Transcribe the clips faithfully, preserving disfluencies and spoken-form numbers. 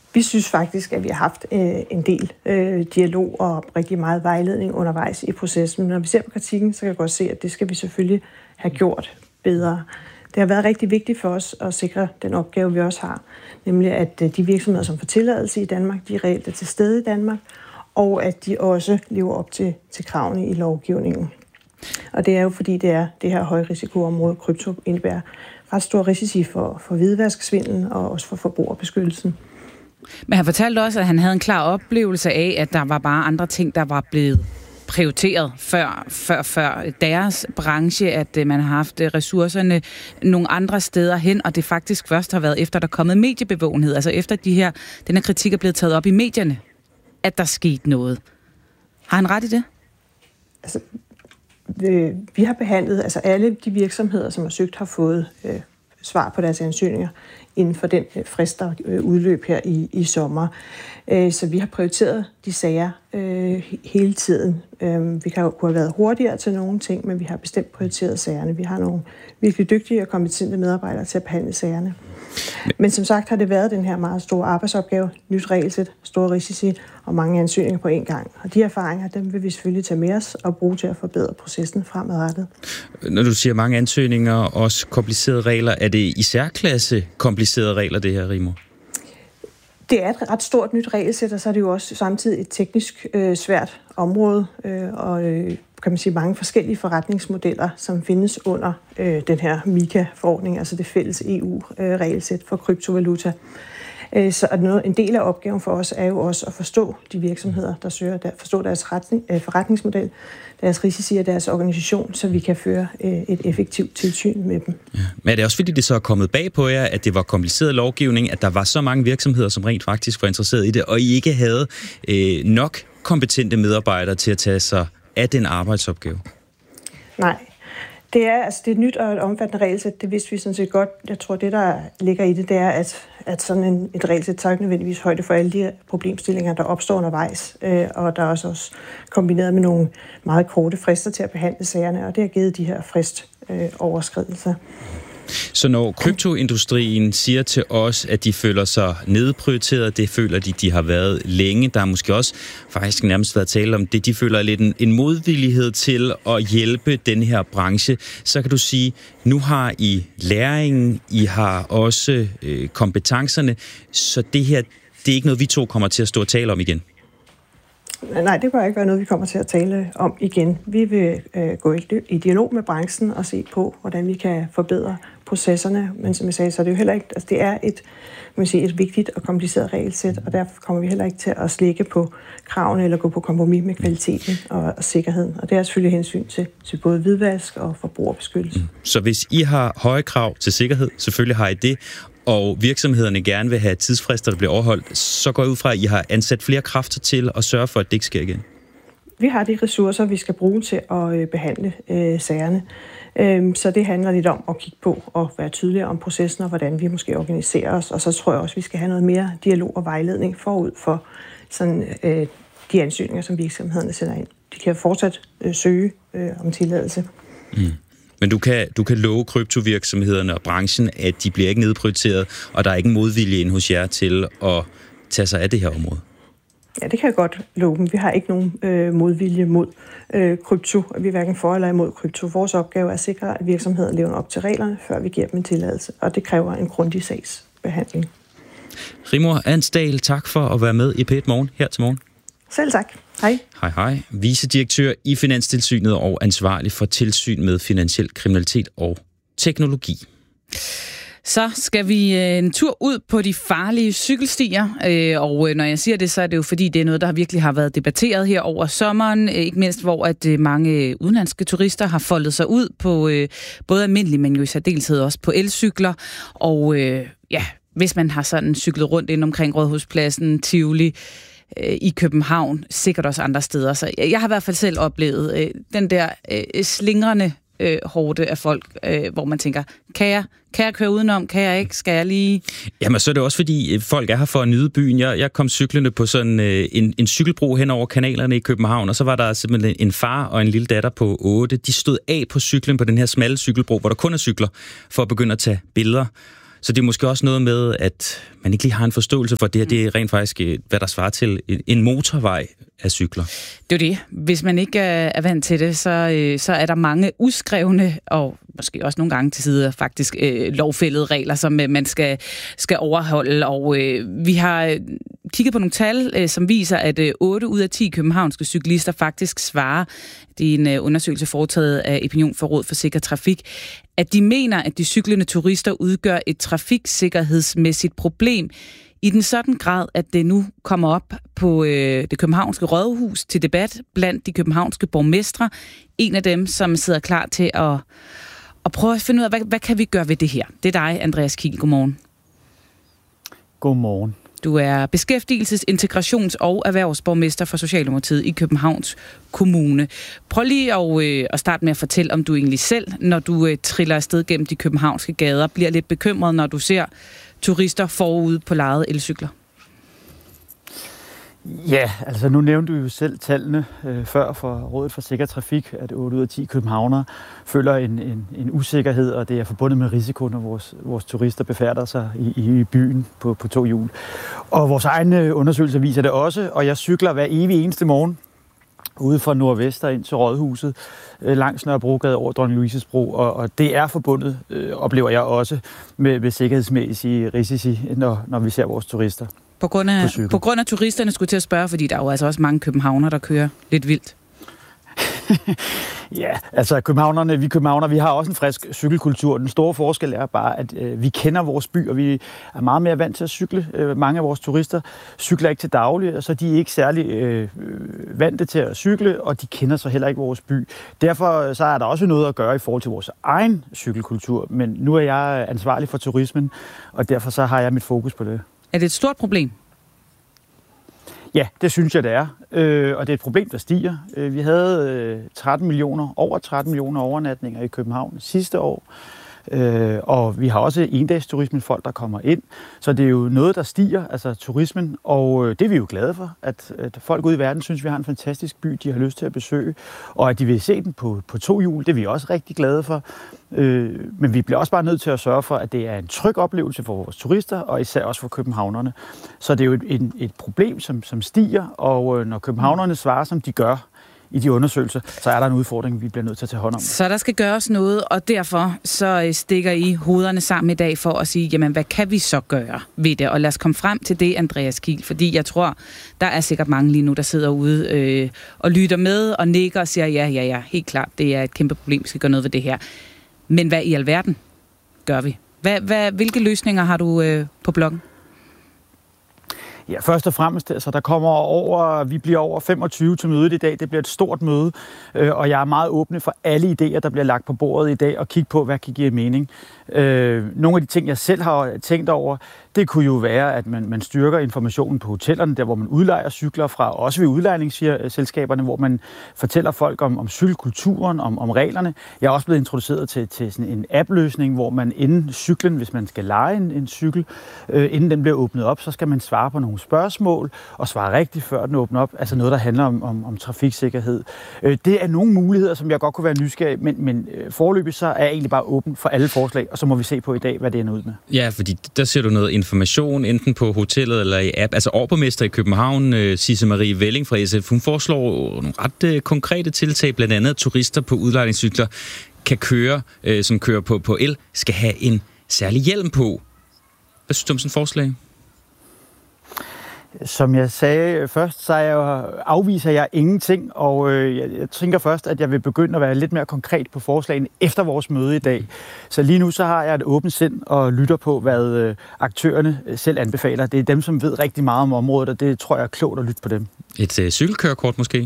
Vi synes faktisk, at vi har haft øh, en del øh, dialog og rigtig meget vejledning undervejs i processen. Men når vi ser på kritikken, så kan jeg godt se, at det skal vi selvfølgelig have gjort bedre. Det har været rigtig vigtigt for os at sikre den opgave, vi også har, nemlig at de virksomheder, som får tilladelse i Danmark, de er reelt er til stede i Danmark, og at de også lever op til, til kravene i lovgivningen. Og det er jo fordi, det er det her højrisikoområde, krypto indebærer ret stor risici for, for hvidvasksvindel og også for forbrugerbeskyttelsen. Men han fortalte også, at han havde en klar oplevelse af, at der var bare andre ting, der var blevet prioriteret før, før, før deres branche, at man har haft ressourcerne nogle andre steder hen, og det faktisk først har været efter, der er kommet mediebevågenhed, altså efter de her, den her kritik er blevet taget op i medierne, at der skete noget. Har han ret i det? Altså, vi, vi har behandlet, altså alle de virksomheder, som har søgt, har fået øh, svar på deres ansøgninger inden for den frist, der øh, udløb her i, i sommer. Øh, så vi har prioriteret de sager øh, hele tiden. Øh, vi kan jo kunne have været hurtigere til nogle ting, men vi har bestemt prioriteret sagerne. Vi har nogle virkelig dygtige og kompetente medarbejdere til at behandle sagerne. Men som sagt har det været den her meget store arbejdsopgave, nyt regelsæt, store risici og mange ansøgninger på én gang. Og de erfaringer, dem vil vi selvfølgelig tage med os og bruge til at forbedre processen fremadrettet. Når du siger mange ansøgninger og også komplicerede regler, er det i særklasse komplicerede regler, det her, Rigmor? Det er et ret stort nyt regelsæt, og så er det jo også samtidig et teknisk øh, svært område, øh, og øh, kan man sige mange forskellige forretningsmodeller, som findes under øh, den her MiCA-forordning, altså det fælles E U-regelsæt for kryptovaluta. Øh, så noget, en del af opgaven for os er jo også at forstå de virksomheder, der søger, der forstå deres retning, øh, forretningsmodel, deres risici og deres organisation, så vi kan føre øh, et effektivt tilsyn med dem. Ja. Men er det også fordi, det så er kommet bag på jer, at det var kompliceret lovgivning, at der var så mange virksomheder, som rent faktisk var interesseret i det, og I ikke havde øh, nok kompetente medarbejdere til at tage sig af den arbejdsopgave? Nej. Det er, altså, det er et nyt og et omfattende regelsæt, det vidste vi sådan set godt. Jeg tror, det der ligger i det, det er, at, at sådan en, et regelsæt tager ikke nødvendigvis højde for alle de problemstillinger, der opstår undervejs. Øh, og der er også, også kombineret med nogle meget korte frister til at behandle sagerne, og det har givet de her fristoverskridelser. Så når kryptoindustrien siger til os, at de føler sig nedprioriteret, det føler de, de har været længe. Der har måske også faktisk nærmest været tale om det, de føler er lidt en, en modvillighed til at hjælpe den her branche. Så kan du sige, nu har I læringen, I har også øh, kompetencerne, så det her, det er ikke noget, vi to kommer til at stå og tale om igen. Nej, det bør ikke være noget, vi kommer til at tale om igen. Vi vil øh, gå i, i dialog med branchen og se på, hvordan vi kan forbedre processerne. Men som jeg sagde, så er det jo heller ikke, altså det er et, kan man sige, et vigtigt og kompliceret regelsæt, og derfor kommer vi heller ikke til at slække på kravene eller gå på kompromis med kvaliteten og, og sikkerheden. Og det er selvfølgelig hensyn til, til både hvidvask og forbrugerbeskyttelse. Så hvis I har høje krav til sikkerhed, selvfølgelig har I det, og virksomhederne gerne vil have tidsfrister, der bliver overholdt, så går jeg ud fra, at I har ansat flere kræfter til at sørge for, at det ikke sker igen. Vi har de ressourcer, vi skal bruge til at behandle øh, sagerne. Øhm, så det handler lidt om at kigge på og være tydeligere om processen og hvordan vi måske organiserer os. Og så tror jeg også, at vi skal have noget mere dialog og vejledning forud for sådan, øh, de ansøgninger, som virksomhederne sender ind. De kan fortsat øh, søge øh, om tilladelse. Mm. Men du kan, du kan love kryptovirksomhederne og branchen, at de bliver ikke nedprioriteret, og der er ikke en modvilje inde hos jer til at tage sig af det her område. Ja, det kan jeg godt love dem. Vi har ikke nogen øh, modvilje mod øh, krypto. Vi er hverken for eller imod krypto. Vores opgave er at sikre, at virksomheden lever op til reglerne, før vi giver dem en tilladelse, og det kræver en grundig sagsbehandling. Rigmor Ansdal, tak for at være med i P et Morgen her til morgen. Selv tak. Hej. Hej, hej. Vicedirektør i Finanstilsynet og ansvarlig for tilsyn med finansiel kriminalitet og teknologi. Så skal vi en tur ud på de farlige cykelstier, og når jeg siger det, så er det jo fordi, det er noget, der virkelig har været debatteret her over sommeren, ikke mindst hvor at mange udenlandske turister har foldet sig ud på både almindelige, men jo i særdeleshed også på elcykler, og ja, hvis man har sådan cyklet rundt ind omkring Rådhuspladsen, Tivoli, i København, sikkert også andre steder. Så jeg har i hvert fald selv oplevet øh, den der øh, slingrende øh, horde af folk, øh, hvor man tænker, kan jeg, kan jeg køre udenom? Kan jeg ikke? Skal jeg lige? Jamen, så er det også fordi, folk er her for at nyde byen. Jeg, jeg kom cyklende på sådan øh, en, en cykelbro hen over kanalerne i København, og så var der simpelthen en far og en lille datter på otte. De stod af på cyklen på den her smalle cykelbro, hvor der kun er cykler, for at begynde at tage billeder. Så det er måske også noget med, at man ikke lige har en forståelse for, at det her det er rent faktisk, hvad der svarer til en motorvej af cykler. Det er det. Hvis man ikke er vant til det, så, så er der mange uskrevne og måske også nogle gange til side faktisk øh, lovfældede regler, som man skal, skal overholde. Og øh, vi har kigget på nogle tal, øh, som viser, at øh, otte ud af ti københavnske cyklister faktisk svarer, det er en øh, undersøgelse foretaget af Opinion for Råd for Sikker Trafik, at de mener, at de cyklende turister udgør et trafiksikkerhedsmæssigt problem i den sådan grad, at det nu kommer op på øh, det københavnske rådhus til debat blandt de københavnske borgmestre. En af dem, som sidder klar til at, at prøve at finde ud af, hvad, hvad kan vi gøre ved det her? Det er dig, Andreas Kiel. Godmorgen. Godmorgen. Du er beskæftigelses-, integrations- og erhvervsborgmester for Socialdemokratiet i Københavns Kommune. Prøv lige at, øh, at starte med at fortælle, om du egentlig selv, når du øh, triller afsted gennem de københavnske gader, bliver lidt bekymret, når du ser turister forude på lejede elcykler. Ja, altså nu nævnte du jo selv tallene øh, før for Rådet for Sikker Trafik, at otte ud af ti københavnere føler en, en, en usikkerhed, og det er forbundet med risiko, når vores, vores turister befærder sig i, i byen på, på to hjul. Og vores egne undersøgelser viser det også, og jeg cykler hver evig eneste morgen ude fra Nordvest ind til Rådhuset, øh, langs Nørrebrogade over Dronning Louises Bro, og, og det er forbundet, øh, oplever jeg også, med, med sikkerhedsmæssige risici, når, når vi ser vores turister. På grund af, på, på grund af turisterne skulle til at spørge, fordi der er jo altså også mange københavnere, der kører lidt vildt. Ja, altså københavnerne, vi københavnere, vi har også en frisk cykelkultur. Den store forskel er bare, at øh, vi kender vores by, og vi er meget mere vant til at cykle. Øh, mange af vores turister cykler ikke til daglig, og så er de ikke særlig øh, vante til at cykle, og de kender så heller ikke vores by. Derfor så er der også noget at gøre i forhold til vores egen cykelkultur, men nu er jeg ansvarlig for turismen, og derfor så har jeg mit fokus på det. Er det et stort problem? Ja, det synes jeg, det er. Øh, og det er et problem, der stiger. Øh, vi havde øh, tretten millioner, over tretten millioner overnatninger i København sidste år. Øh, og vi har også endagsturismen, folk der kommer ind. Så det er jo noget, der stiger, altså turismen. Og øh, det er vi jo glade for, at, at folk ude i verden synes, vi har en fantastisk by, de har lyst til at besøge. Og at de vil se den på, på to hjul, det er vi også rigtig glade for. Øh, men vi bliver også bare nødt til at sørge for, at det er en tryg oplevelse for vores turister, og især også for københavnerne. Så det er jo et, et, et problem, som, som stiger, og øh, når københavnerne svarer, som de gør i de undersøgelser, så er der en udfordring, vi bliver nødt til at tage hånd om. Så der skal gøres noget, og derfor så stikker I hovederne sammen i dag for at sige, jamen hvad kan vi så gøre ved det? Og lad os komme frem til det, Andreas Kiel, fordi jeg tror, der er sikkert mange lige nu, der sidder ude øh, og lytter med og nikker og siger, ja, ja, ja, helt klart, det er et kæmpe problem, vi skal gøre noget ved det her. Men hvad i alverden gør vi? Hvad, hvad, hvilke løsninger har du øh, på bloggen? Ja, først og fremmest, altså der kommer over, vi bliver over femogtyve til mødet i dag, det bliver et stort møde, øh, og jeg er meget åbne for alle idéer, der bliver lagt på bordet i dag, og kigge på, hvad kan give mening. Øh, nogle af de ting, jeg selv har tænkt over, det kunne jo være, at man, man styrker informationen på hotellerne, der hvor man udlejer cykler fra, også ved udlejningsselskaberne, hvor man fortæller folk om, om cykelkulturen, om, om reglerne. Jeg er også blevet introduceret til, til sådan en app-løsning, hvor man inden cyklen, hvis man skal leje en, en cykel, øh, inden den bliver åbnet op, så skal man svare på nogle spørgsmål, og svare rigtigt, før den åbner op. Altså noget, der handler om, om, om trafiksikkerhed. Øh, det er nogle muligheder, som jeg godt kunne være nysgerrig, men, men øh, foreløbig så er jeg egentlig bare åben for alle forslag, og så må vi se på i dag, hvad det ender ud med. Ja, fordi der ser du noget information, enten på hotellet eller i app. Altså overborgmester i København, Sisse Marie Velling fra S F, hun foreslår nogle ret uh, konkrete tiltag, blandt andet at turister på udlejningscykler kan køre, uh, som kører på, på el, skal have en særlig hjelm på. Hvad synes du om sådan et forslag? Som jeg sagde først, så jeg, afviser jeg ingenting, og øh, jeg, jeg tænker først, at jeg vil begynde at være lidt mere konkret på forslagene efter vores møde i dag. Så lige nu så har jeg et åbent sind og lytter på, hvad øh, aktørerne selv anbefaler. Det er dem, som ved rigtig meget om området, og det tror jeg er klogt at lytte på dem. Et øh, cykelkørekort måske?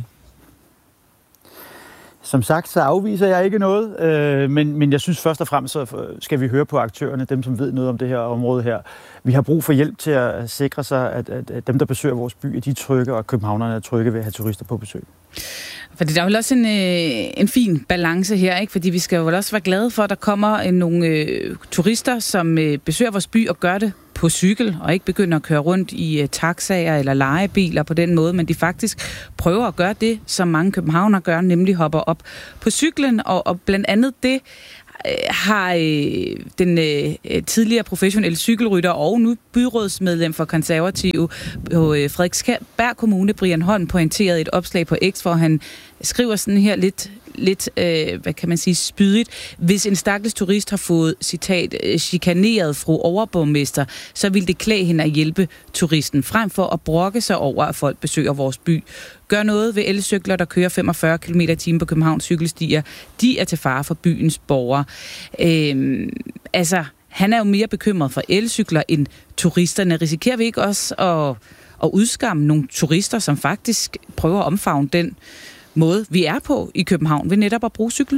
Som sagt, så afviser jeg ikke noget, øh, men, men jeg synes først og fremmest, så skal vi høre på aktørerne, dem som ved noget om det her område her. Vi har brug for hjælp til at sikre sig, at, at, at dem, der besøger vores by, de er trygge, og at københavnerne er trygge ved at have turister på besøg. Fordi der er jo også en, øh, en fin balance her, ikke? Fordi vi skal jo også være glade for, at der kommer øh, nogle øh, turister, som øh, besøger vores by og gør det på cykel, og ikke begynder at køre rundt i øh, taxaer eller lejebiler på den måde, men de faktisk prøver at gøre det, som mange københavnere gør, nemlig hopper op på cyklen, og, og blandt andet det har øh, den øh, tidligere professionelle cykelrytter og nu byrådsmedlem for konservative på øh, Frederiksberg Kommune, Brian Holm, pointeret et opslag på X, hvor han skriver sådan her lidt, lidt øh, hvad kan man sige, spydigt. Hvis en stakkels turist har fået, citat, chikaneret fru overborgmester, så vil det klæde hende at hjælpe turisten, frem for at brokke sig over, at folk besøger vores by. Gør noget ved elcykler, der kører femogfyrre kilometer i timen på Københavns cykelstier. De er til fare for byens borgere. Øh, altså, han er jo mere bekymret for elcykler end turisterne. Risikerer vi ikke også at, at udskamme nogle turister, som faktisk prøver at omfavne den måde, vi er på i København, ved netop at bruge cyklen?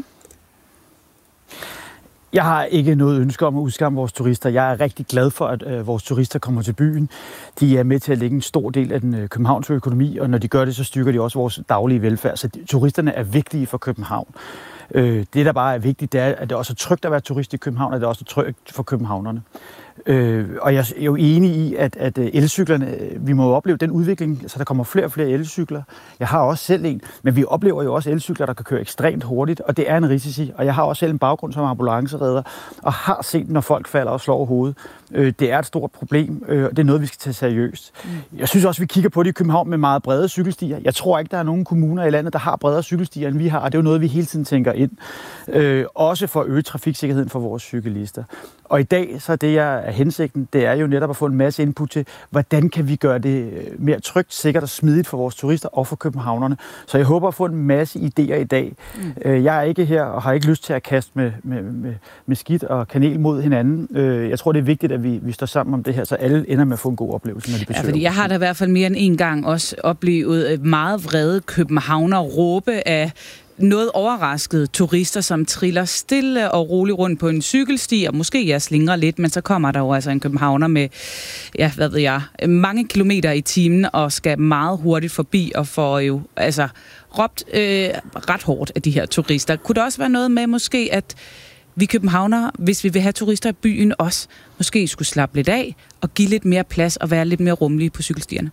Jeg har ikke noget ønske om at udskamme vores turister. Jeg er rigtig glad for, at øh, vores turister kommer til byen. De er med til at lægge en stor del af den øh, københavnske økonomi, og når de gør det, så styrker de også vores daglige velfærd. Så de, turisterne er vigtige for København. Øh, det, der bare er vigtigt, det er, at det også er trygt at være turist i København, og det er også trygt for københavnerne. Øh, og jeg er jo enig i, at, at elcyklerne, vi må jo opleve den udvikling, så der kommer flere og flere elcykler. Jeg har også selv en, men vi oplever jo også elcykler, der kan køre ekstremt hurtigt, og det er en risici. Og jeg har også selv en baggrund som ambulanceredder, og har set, når folk falder og slår hovedet. Øh, det er et stort problem, øh, og det er noget, vi skal tage seriøst. Mm. Jeg synes også, vi kigger på det i København med meget brede cykelstier. Jeg tror ikke, der er nogen kommuner i landet, der har bredere cykelstier, end vi har, og det er jo noget, vi hele tiden tænker ind. Øh, også for at øge trafiksikkerheden for vores cyklister. Og i dag, så det jeg er hensigten, det er jo netop at få en masse input til, hvordan kan vi gøre det mere trygt, sikkert og smidigt for vores turister og for københavnerne. Så jeg håber at få en masse idéer i dag. Mm. Jeg er ikke her og har ikke lyst til at kaste med, med, med, med skidt og kanel mod hinanden. Jeg tror, det er vigtigt, at vi, vi står sammen om det her, så alle ender med at få en god oplevelse, når de besøger. Ja, fordi jeg har da i hvert fald mere end en gang også oplevet meget vrede københavner råbe af noget overraskede turister, som triller stille og roligt rundt på en cykelsti, og måske jeg slingrer lidt, men så kommer der jo altså en københavner med, ja, hvad ved jeg, mange kilometer i timen, og skal meget hurtigt forbi, og får jo altså råbt øh, ret hårdt af de her turister. Kunne der også være noget med måske, at vi københavnere, hvis vi vil have turister i byen også, måske skulle slappe lidt af, og give lidt mere plads, og være lidt mere rummelige på cykelstierne?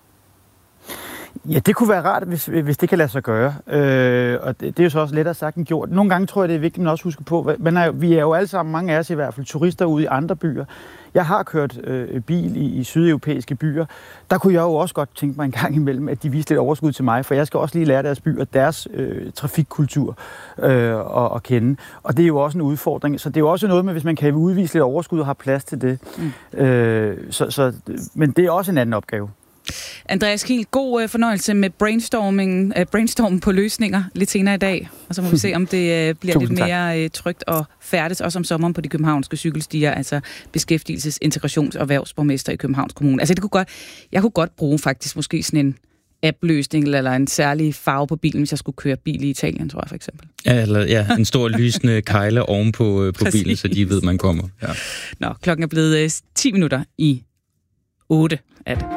Ja, det kunne være rart, hvis, hvis det kan lade sig gøre. Øh, og det, det er jo så også lettere sagt end gjort. Nogle gange tror jeg, det er vigtigt, at man også husker på, men er, vi er jo alle sammen, mange af os i hvert fald, turister ude i andre byer. Jeg har kørt øh, bil i, i sydeuropæiske byer. Der kunne jeg jo også godt tænke mig en gang imellem, at de viste lidt overskud til mig, for jeg skal også lige lære deres by og deres øh, trafikkultur øh, at, at kende. Og det er jo også en udfordring. Så det er jo også noget med, hvis man kan udvise lidt overskud og har plads til det. Mm. Øh, så, så, men det er også en anden opgave. Andreas Kiel, god øh, fornøjelse med brainstorming, øh, brainstorm på løsninger lidt senere i dag. Og så må vi se, om det øh, bliver lidt mere øh, trygt og færdes, også om sommeren på de københavnske cykelstier, altså beskæftigelses-, integrations- og erhvervsborgmester i Københavns Kommune. Altså det kunne godt, jeg kunne godt bruge faktisk måske sådan en app-løsning eller en særlig farve på bilen, hvis jeg skulle køre bil i Italien, tror jeg for eksempel. Ja, eller ja, en stor lysende kejle oven på, øh, på bilen, så de ved, man kommer. Ja. Nå, klokken er blevet øh, ti minutter i otte af det.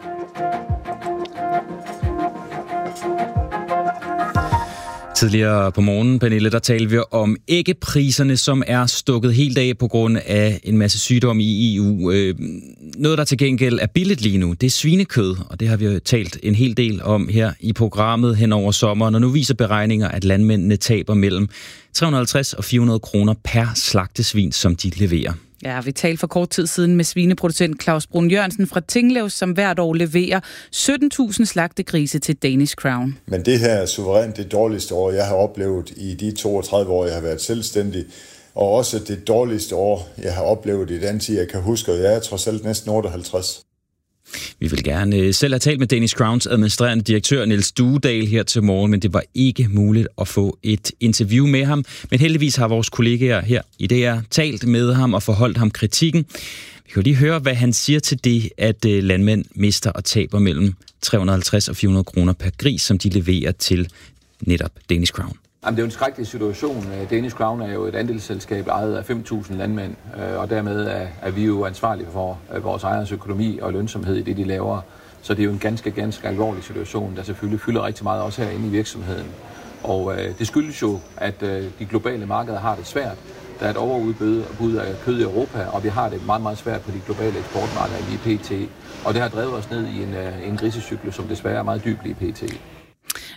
Tidligere på morgenen, Pernille, der talte vi om æggepriserne, som er stukket helt af på grund af en masse sygdomme i E U. Noget, der til gengæld er billigt lige nu, det er svinekød, og det har vi jo talt en hel del om her i programmet hen over sommeren. Og nu viser beregninger, at landmændene taber mellem tre hundrede og halvtreds og fire hundrede kroner per slagtesvin, som de leverer. Ja, vi talte for kort tid siden med svineproducent Claus Brun Jørgensen fra Tinglev, som hvert år leverer sytten tusind slagtegrise til Danish Crown. Men det her er suverænt det dårligste år, jeg har oplevet i de toogtredive år, jeg har været selvstændig. Og også det dårligste år, jeg har oplevet i den tid, jeg kan huske, og jeg er trods alt næsten otteoghalvtreds. Vi vil gerne selv have talt med Danish Crowns administrerende direktør Niels Duedal her til morgen, men det var ikke muligt at få et interview med ham. Men heldigvis har vores kollegaer her i D R talt med ham og forholdt ham kritikken. Vi kan lige høre, hvad han siger til det, at landmænd mister og taber mellem tre hundrede og halvtreds og fire hundrede kroner per gris, som de leverer til netop Danish Crown. Jamen, det er jo en skrækkelig situation. Danish Crown er jo et andelsselskab ejet af fem tusind landmænd, og dermed er, er vi jo ansvarlige for vores ejers økonomi og lønsomhed i det, de laver. Så det er jo en ganske, ganske alvorlig situation, der selvfølgelig fylder rigtig meget også herinde i virksomheden. Og øh, det skyldes jo, at øh, de globale markeder har det svært. Der er et overudbud af kød i Europa, og vi har det meget, meget svært på de globale eksportmarkeder lige pt. Og det har drevet os ned i en, en grisecyklus, som desværre er meget dyb lige pt.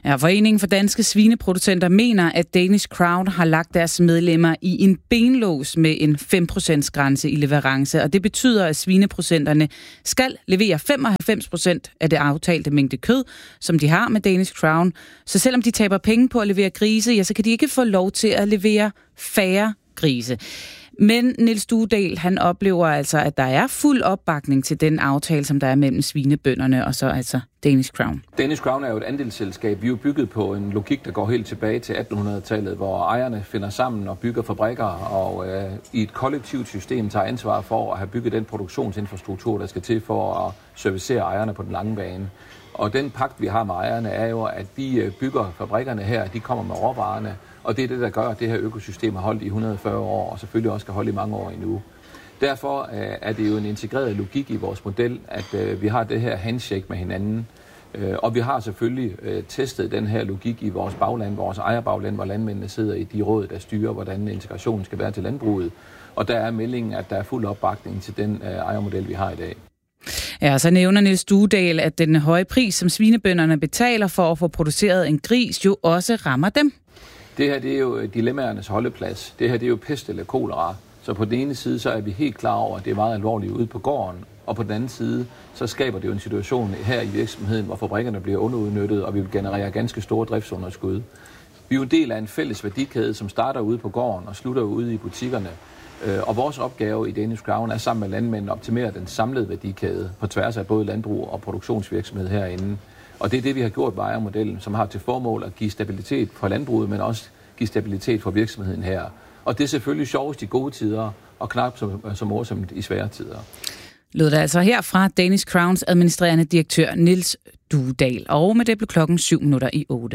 Ja, Foreningen for Danske Svineproducenter mener, at Danish Crown har lagt deres medlemmer i en benlås med en fem procent grænse i leverance, og det betyder, at svineproducenterne skal levere femoghalvfems procent af det aftalte mængde kød, som de har med Danish Crown. Så selvom de taber penge på at levere grise, ja, så kan de ikke få lov til at levere færre grise. Men Niels Duedal, han oplever altså, at der er fuld opbakning til den aftale, som der er mellem svinebønderne og så altså Danish Crown. Danish Crown er jo et andelsselskab. Vi er jo bygget på en logik, der går helt tilbage til attenhundredetallet, hvor ejerne finder sammen og bygger fabrikker og øh, i et kollektivt system tager ansvar for at have bygget den produktionsinfrastruktur, der skal til for at servicere ejerne på den lange bane. Og den pagt, vi har med ejerne, er jo, at de bygger fabrikkerne her, de kommer med råvarerne, og det er det, der gør, at det her økosystem har holdt i et hundrede og fyrre år, og selvfølgelig også skal holde i mange år endnu. Derfor er det jo en integreret logik i vores model, at vi har det her handshake med hinanden, og vi har selvfølgelig testet den her logik i vores bagland, vores ejerbagland, hvor landmændene sidder i de råd, der styrer, hvordan integrationen skal være til landbruget. Og der er meldingen, at der er fuld opbakning til den ejermodel, vi har i dag. Ja, så nævner Niels Duedal, at den høje pris, som svinebønderne betaler for at få produceret en gris, jo også rammer dem. Det her det er jo dilemmaernes holdeplads. Det her det er jo pest eller kolera. Så på den ene side, så er vi helt klar over, at det er meget alvorligt ude på gården. Og på den anden side, så skaber det jo en situation her i virksomheden, hvor fabrikkerne bliver underudnyttet, og vi vil generere ganske store driftsunderskud. Vi er jo en del af en fælles værdikæde, som starter ude på gården og slutter ude i butikkerne. Og vores opgave i Danish Crown er sammen med landmændene at optimere den samlede værdikæde på tværs af både landbrug og produktionsvirksomhed herinde. Og det er det, vi har gjort med ejermodellen, som har til formål at give stabilitet for landbruget, men også give stabilitet for virksomheden her. Og det er selvfølgelig sjovest i gode tider, og knap så, så morsomt i svære tider. Lød det altså her fra Danish Crowns administrerende direktør Niels Duedal. Og med det blev klokken syv minutter i otte.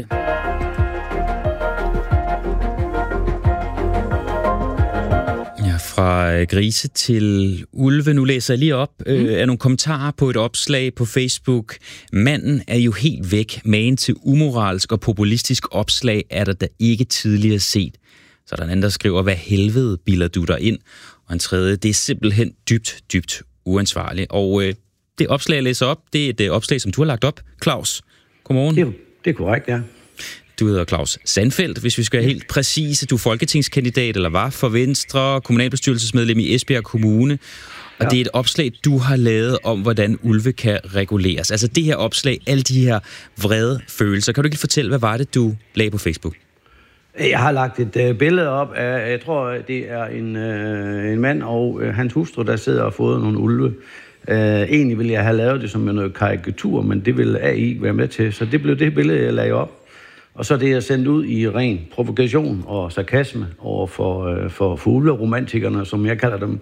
Fra grise til ulve. Nu læser jeg lige op mm. øh, af nogle kommentarer på et opslag på Facebook. Manden er jo helt væk. Magen til umoralsk og populistisk opslag er der da ikke tidligere set. Så er der en anden, der skriver, hvad helvede bilder du dig ind? Og en tredje, det er simpelthen dybt, dybt uansvarligt. Og øh, det opslag, jeg læser op, det er det opslag, som du har lagt op. Claus, godmorgen. Det er, det er korrekt, ja. Du hedder Claus Sandfeldt, hvis vi skal være helt præcise. Du er folketingskandidat, eller var, for Venstre, kommunalbestyrelsesmedlem i Esbjerg Kommune. Og ja. Det er et opslag, du har lavet om, hvordan ulve kan reguleres. Altså det her opslag, alle de her vrede følelser. Kan du ikke fortælle, hvad var det, du lagde på Facebook? Jeg har lagt et øh, billede op af, jeg tror, det er en, øh, en mand og øh, hans hustru, der sidder og fodrer nogle ulve. Øh, egentlig ville jeg have lavet det som noget karikatur, men det ville A I være med til. Så det blev det billede, jeg lagde op. Og så det er sendt ud i ren provokation og sarkasme over for, øh, for fugleromantikerne, som jeg kalder dem.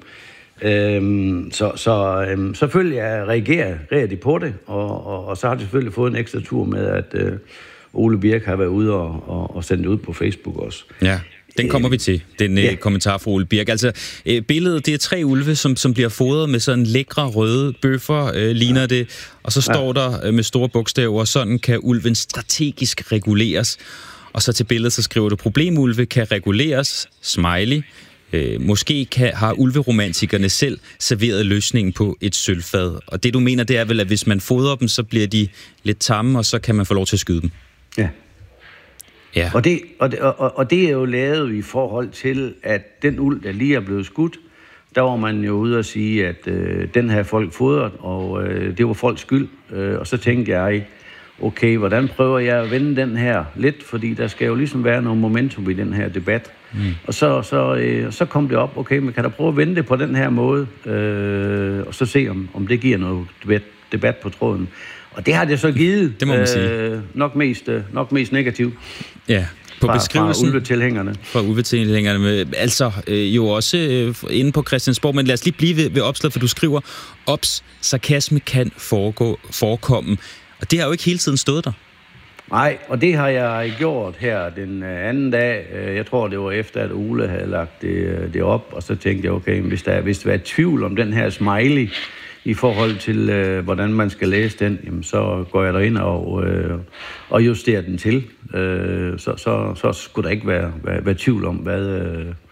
Øhm, så så øhm, selvfølgelig reagerer, reagerer de på det, og, og, og så har de selvfølgelig fået en ekstra tur med, at øh, Ole Birk har været ude og, og, og sendt det ud på Facebook også. Ja. Den kommer vi til, den ja. kommentar fra Ole Birk. Altså, øh, billedet, det er tre ulve, som, som bliver fodret med sådan lækre røde bøffer, øh, ligner ja. det. Og så står ja. der øh, med store bogstaver, sådan kan ulven strategisk reguleres. Og så til billedet, så skriver du, problemulve kan reguleres, smiley. Øh, måske kan, har ulveromantikerne selv serveret løsningen på et sølvfad. Og det du mener, det er vel, at hvis man fodrer dem, så bliver de lidt tamme, og så kan man få lov til at skyde dem. Ja. Ja. Og, det, og, det, og, og det er jo lavet i forhold til, at den ulv, der lige er blevet skudt, der var man jo ude at sige, at øh, den her folk fodret, og øh, det var folks skyld. Øh, og så tænkte jeg, okay, hvordan prøver jeg at vende den her lidt, fordi der skal jo ligesom være noget momentum i den her debat. Mm. Og så, så, øh, så kom det op, okay, men kan der prøve at vende det på den her måde, øh, og så se, om, om det giver noget debat, debat på tråden. Og det har det så givet. Det må man sige. Øh, nok, mest, nok mest negativt. Ja, på fra, beskrivelsen. Fra ulvetilhængerne. Fra ulvetilhængerne. Med, altså øh, jo også øh, inde på Christiansborg, men lad os lige blive ved, ved opslaget, for du skriver, ops, sarkasme kan foregå, forekomme. Og det har jo ikke hele tiden stået der. Nej, og det har jeg gjort her den anden dag. Jeg tror, det var efter, at Ole havde lagt det, det op, og så tænkte jeg, okay, hvis der, hvis der var tvivl om den her smiley, i forhold til, øh, hvordan man skal læse den, jamen, så går jeg derind og, øh, og justerer den til. Øh, så, så, så skulle der ikke være, være, være tvivl om, hvad, øh,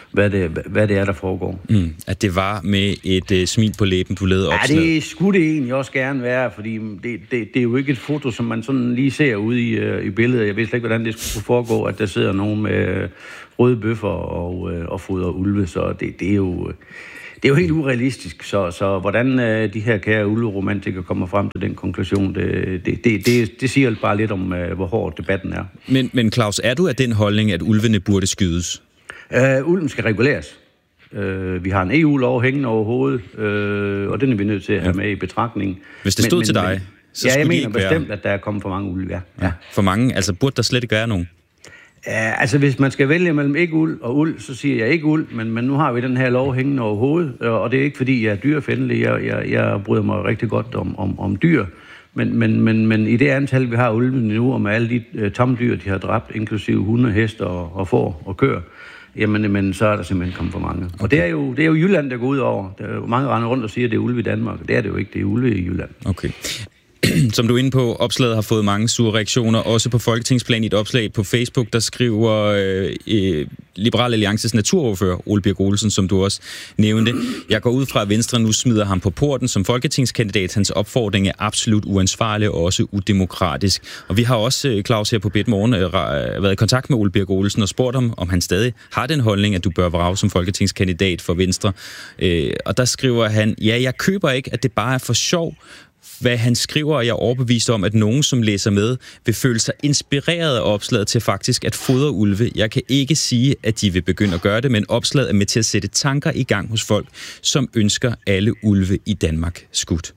hvad det, hvad det er, der foregår. Mm, at det var med et øh, smil på læben, du lavede opslaget. Ja, det skulle det egentlig også gerne være, fordi det, det, det er jo ikke et foto, som man sådan lige ser ude i, øh, i billedet. Jeg ved slet ikke, hvordan det skulle foregå, at der sidder nogen med øh, røde bøffer og, øh, og fodrer ulve, så det, det er jo... Det er jo helt urealistisk, så, så hvordan øh, de her kære ulveromantikere kommer frem til den konklusion, det, det, det, det, det siger bare lidt om, øh, hvor hård debatten er. Men, men Claus, er du af den holdning, at ulvene burde skydes? Øh, ulven skal reguleres. Øh, vi har en E U-lov hængende over hovedet, øh, og den er vi nødt til at have med i betragtning. Hvis det stod men, til men, dig, så ja, skulle jeg de mener ikke bestemt, være... at der er kommet for mange ulve, ja. ja. For mange? Altså burde der slet ikke være nogen? Ja, altså hvis man skal vælge mellem ikke uld og uld, så siger jeg ikke uld, men, men nu har vi den her lov hængende over hovedet, og det er ikke fordi, jeg er dyrefændelig. Jeg, jeg, jeg bryder mig rigtig godt om, om, om dyr, men, men, men, men i det antal, vi har ulven nu, og med alle de uh, tamdyr, de har dræbt, inklusive hunde, heste og, og får og køer, jamen men, så er der simpelthen kommet for mange. Og det er jo, det er jo Jylland, der går ud over. Der er jo mange render rundt og siger, at det er ulve i Danmark. Det er det jo ikke, det er ulve i Jylland. Okay. Som du er inde på, opslaget har fået mange sure reaktioner, også på Folketingsplan. I et opslag på Facebook, der skriver øh, øh, Liberal Alliances naturordfører, Ole Birk Olesen, som du også nævnte. Jeg går ud fra, at Venstre nu smider ham på porten som folketingskandidat. Hans opfordring er absolut uansvarlig og også udemokratisk. Og vi har også, Claus, her på Bit Morgen, øh, været i kontakt med Ole Birk Olesen og spurgt ham, om han stadig har den holdning, at du bør vrage som folketingskandidat for Venstre. Øh, og der skriver han, ja, jeg køber ikke, at det bare er for sjov, hvad han skriver, og jeg er overbevist om, at nogen, som læser med, vil føle sig inspireret af opslaget til faktisk at fodre ulve. Jeg kan ikke sige, at de vil begynde at gøre det, men opslaget er med til at sætte tanker i gang hos folk, som ønsker alle ulve i Danmark skudt.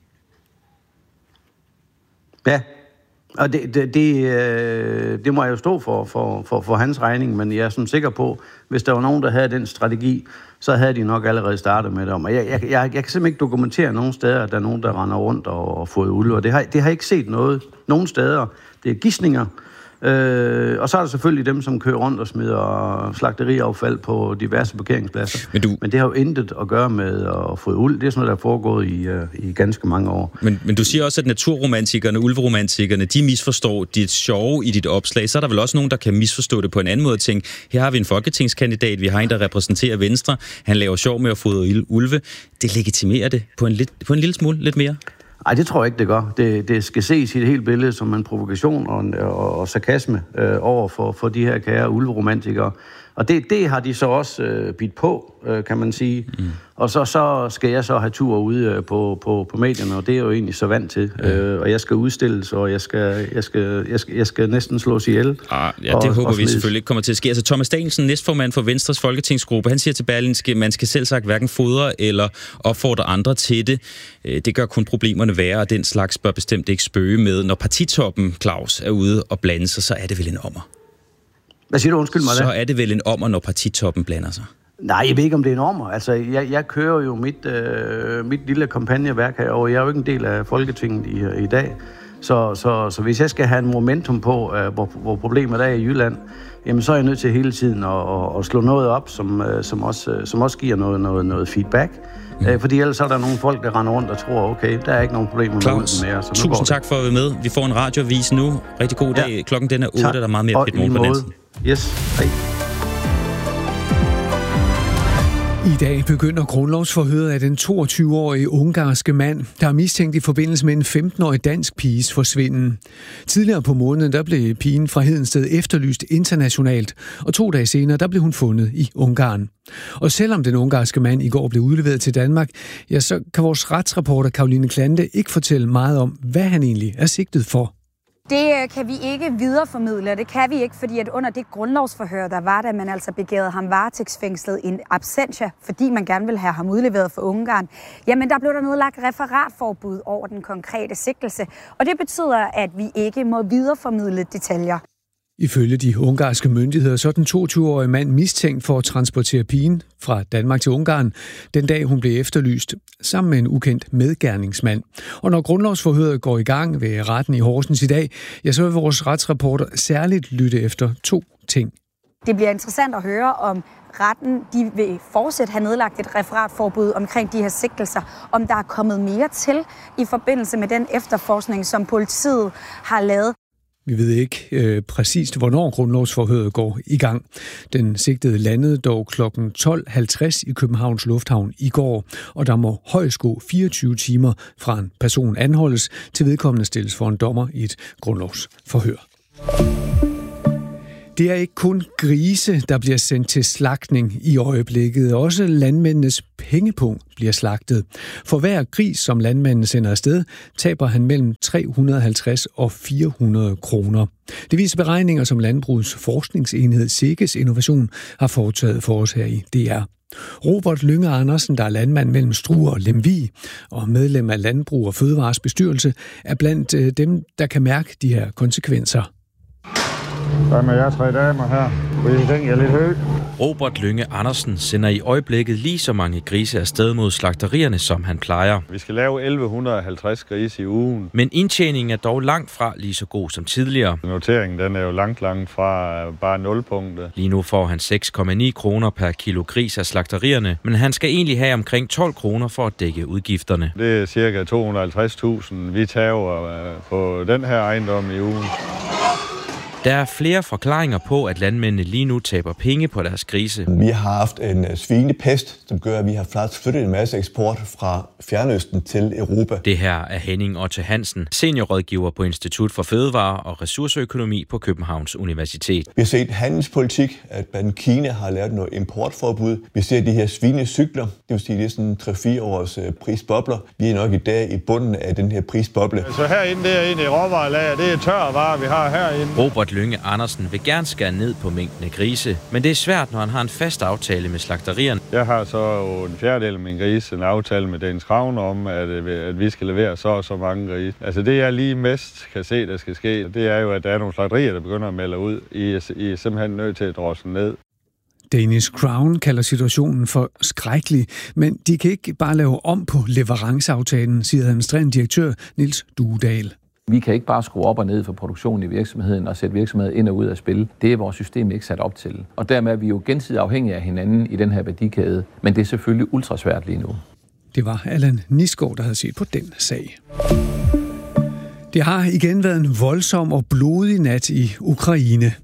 Ja, og det, det, det, det må jeg jo stå for, for, for, for hans regning, men jeg er sådan sikker på, hvis der var nogen, der havde den strategi, så havde de nok allerede startet med det. Og jeg, jeg, jeg, jeg kan simpelthen ikke dokumentere nogen steder, at der er nogen, der render rundt og, og får ulve, og det har, det har jeg ikke set noget nogen steder. Det er gidsninger. Øh, og så er der selvfølgelig dem, som kører rundt og smider slagteriaffald på diverse parkeringspladser. Men, du... men det har jo intet at gøre med at få uld. Det er sådan noget, der er foregået i, uh, i ganske mange år. Men, men du siger også, at naturromantikerne, ulveromantikerne, de misforstår dit sjove i dit opslag. Så er der vel også nogen, der kan misforstå det på en anden måde og tænke, her har vi en folketingskandidat, vi har en, der repræsenterer Venstre, han laver sjov med at fodre ulve. Det legitimerer det på en, lidt, på en lille smule, lidt mere. Nej, det tror jeg ikke, det gør. Det, det skal ses i det hele billede som en provokation og, og, og sarkasme øh, over for, for de her kære ulveromantikere. Og det, det har de så også øh, bidt på, øh, kan man sige. Mm. Og så, så skal jeg så have tur ude øh, på, på, på medierne, og det er jeg jo egentlig så vant til. Mm. Øh, og jeg skal udstilles, og jeg skal, jeg skal, jeg skal, jeg skal næsten slås ihjel. Ah, ja, det og, håber og vi selvfølgelig ikke kommer til at ske. Altså Thomas Danielsen, næstformand for Venstres folketingsgruppe, han siger til Berlingske, at man skal selv sagt hverken fodre eller opfordre andre til det. Det gør kun problemerne værre, og den slags bør bestemt ikke spøge med. Når partitoppen, Claus, er ude og blande sig, så er det vel en ommer. Hvad siger du? Undskyld mig. Så er det vel en ommer, når partitoppen blander sig? Nej, jeg ved ikke, om det er en ommer. Altså, jeg, jeg kører jo mit, øh, mit lille kampagneværk her, og jeg er jo ikke en del af Folketinget i, i dag. Så, så, så hvis jeg skal have en momentum på, øh, hvor, hvor problemet er i Jylland, jamen så er jeg nødt til hele tiden at, at, at slå noget op, som, øh, som, også, som også giver noget, noget, noget feedback. Mm. Øh, fordi ellers er der nogle folk, der render rundt og tror, okay, der er ikke nogen problemer med ulven mere. Så tusind tak for at være med. Vi får en radioavis nu. Rigtig god dag. Ja. Klokken den er otte, der er meget mere Bit Morgen på dansen. Yes, hej. I dag begynder grundlovsforhøret af den toogtyve-årige ungarske mand, der er mistænkt i forbindelse med en femten-årig dansk piges forsvinden. Tidligere på måneden der blev pigen fra Hedensted efterlyst internationalt, og to dage senere der blev hun fundet i Ungarn. Og selvom den ungarske mand i går blev udleveret til Danmark, ja, så kan vores retsreporter Karoline Klante ikke fortælle meget om, hvad han egentlig er sigtet for. Det kan vi ikke videreformidle, og det kan vi ikke, fordi at under det grundlovsforhør, der var, da man altså begærede ham varetægtsfængslet in absentia, fordi man gerne ville have ham udleveret for Ungarn, jamen der blev der nedlagt referatforbud over den konkrete sigtelse, og det betyder, at vi ikke må videreformidle detaljer. Ifølge de ungarske myndigheder så er den toogtyve-årige mand mistænkt for at transportere pigen fra Danmark til Ungarn, den dag hun blev efterlyst, sammen med en ukendt medgerningsmand. Og når grundlovsforhøret går i gang ved retten i Horsens i dag, ja, så vil vores retsreporter særligt lytte efter to ting. Det bliver interessant at høre, om retten de vil fortsat have nedlagt et referatforbud omkring de her sigtelser, om der er kommet mere til i forbindelse med den efterforskning, som politiet har lavet. Vi ved ikke øh, præcist, hvornår grundlovsforhøret går i gang. Den sigtede landede dog klokken tolv halvtreds i Københavns Lufthavn i går, og der må højst gå fireogtyve timer fra en person anholdes til vedkommende stilles for en dommer i et grundlovsforhør. Det er ikke kun grise, der bliver sendt til slagtning i øjeblikket. Også landmændenes pengepung bliver slagtet. For hver gris, som landmanden sender afsted, taber han mellem tre hundrede og halvtreds og fire hundrede kroner. Det viser beregninger, som Landbrugets forskningsenhed Sikkes Innovation har foretaget for os her i D R. Robert Lynge Andersen, der er landmand mellem Struer og Lemvig og medlem af Landbrug og Fødevares bestyrelse, er blandt dem, der kan mærke de her konsekvenser. Hvad med jer tre damer her? Vil I tænke jer lidt højt? Robert Lynge Andersen sender i øjeblikket lige så mange grise afsted mod slagterierne, som han plejer. Vi skal lave elleve halvtreds grise i ugen. Men indtjeningen er dog langt fra lige så god som tidligere. Noteringen den er jo langt, langt fra bare nulpunktet. Lige nu får han seks komma ni kroner per kilo gris af slagterierne, men han skal egentlig have omkring tolv kroner for at dække udgifterne. Det er cirka to hundrede og halvtreds tusind, vi tager på den her ejendom i ugen. Der er flere forklaringer på, at landmændene lige nu taber penge på deres grise. Vi har haft en svinepest, som gør, at vi har flyttet en masse eksport fra Fjernøsten til Europa. Det her er Henning Otte Hansen, seniorrådgiver på Institut for Fødevare og Ressourceøkonomi på Københavns Universitet. Vi har set handelspolitik, at blandt Kina har lavet noget importforbud. Vi ser de her svinecykler, det vil sige, det er sådan tre fire års prisbobler. Vi er nok i dag i bunden af den her prisboble. Så herinde, det er inde i råvarelager, det er tørre varer, vi har herinde. Robert Lynge Andersen vil gerne skære ned på mængden af grise, men det er svært, når han har en fast aftale med slagterierne. Jeg har så en fjerdedel af min grise, en aftale med Danish Crown om, at, at vi skal levere så og så mange grise. Altså det, jeg lige mest kan se, der skal ske, det er jo, at der er nogle slagterier, der begynder at melde ud. I er, I er simpelthen nødt til at drosle ned. Danish Crown kalder situationen for skrækkelig, men de kan ikke bare lave om på leveranceaftalen, siger administrerende direktør Niels Duedal. Vi kan ikke bare skrue op og ned for produktionen i virksomheden og sætte virksomheden ind og ud af spil. Det er vores system ikke sat op til. Og dermed er vi jo gensidigt afhængige af hinanden i den her værdikæde. Men det er selvfølgelig ultrasvært lige nu. Det var Allan Nisgaard, der havde set på den sag. Det har igen været en voldsom og blodig nat i Ukraine.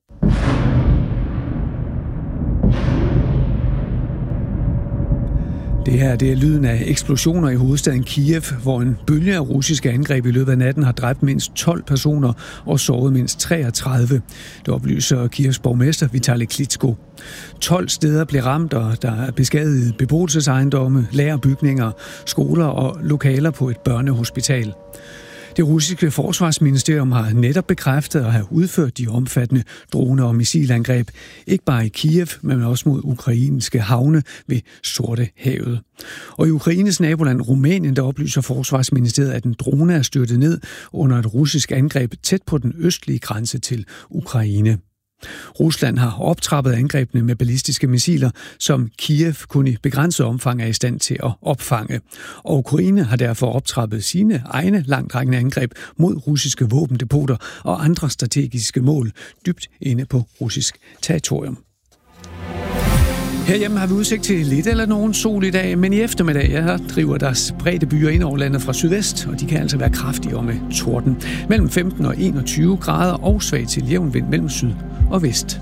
Det her det er lyden af eksplosioner i hovedstaden Kiev, hvor en bølge af russiske angreb i løbet af natten har dræbt mindst tolv personer og såret mindst treogtredive. Det oplyser Kievs borgmester Vitali Klitschko. tolv steder blev ramt, og der er beskadiget beboelsesejendomme, lagerbygninger, skoler og lokaler på et børnehospital. Det russiske forsvarsministerium har netop bekræftet at have udført de omfattende drone- og missilangreb, ikke bare i Kiev, men også mod ukrainske havne ved Sortehavet. Og i Ukraines naboland Rumænien, der oplyser forsvarsministeriet, at en drone er styrtet ned under et russisk angreb tæt på den østlige grænse til Ukraine. Rusland har optrappet angrebene med ballistiske missiler, som Kiev kun i begrænset omfang er i stand til at opfange. Og Ukraine har derfor optrappet sine egne langtrækkende angreb mod russiske våbendepoter og andre strategiske mål dybt inde på russisk territorium. Herhjemme har vi udsigt til lidt eller nogen sol i dag, men i eftermiddag ja, driver der spredte byer ind over landet fra sydvest, og de kan altså være kraftige og med torden. Mellem femten og enogtyve grader og svag til jævn vind mellem syd og vest.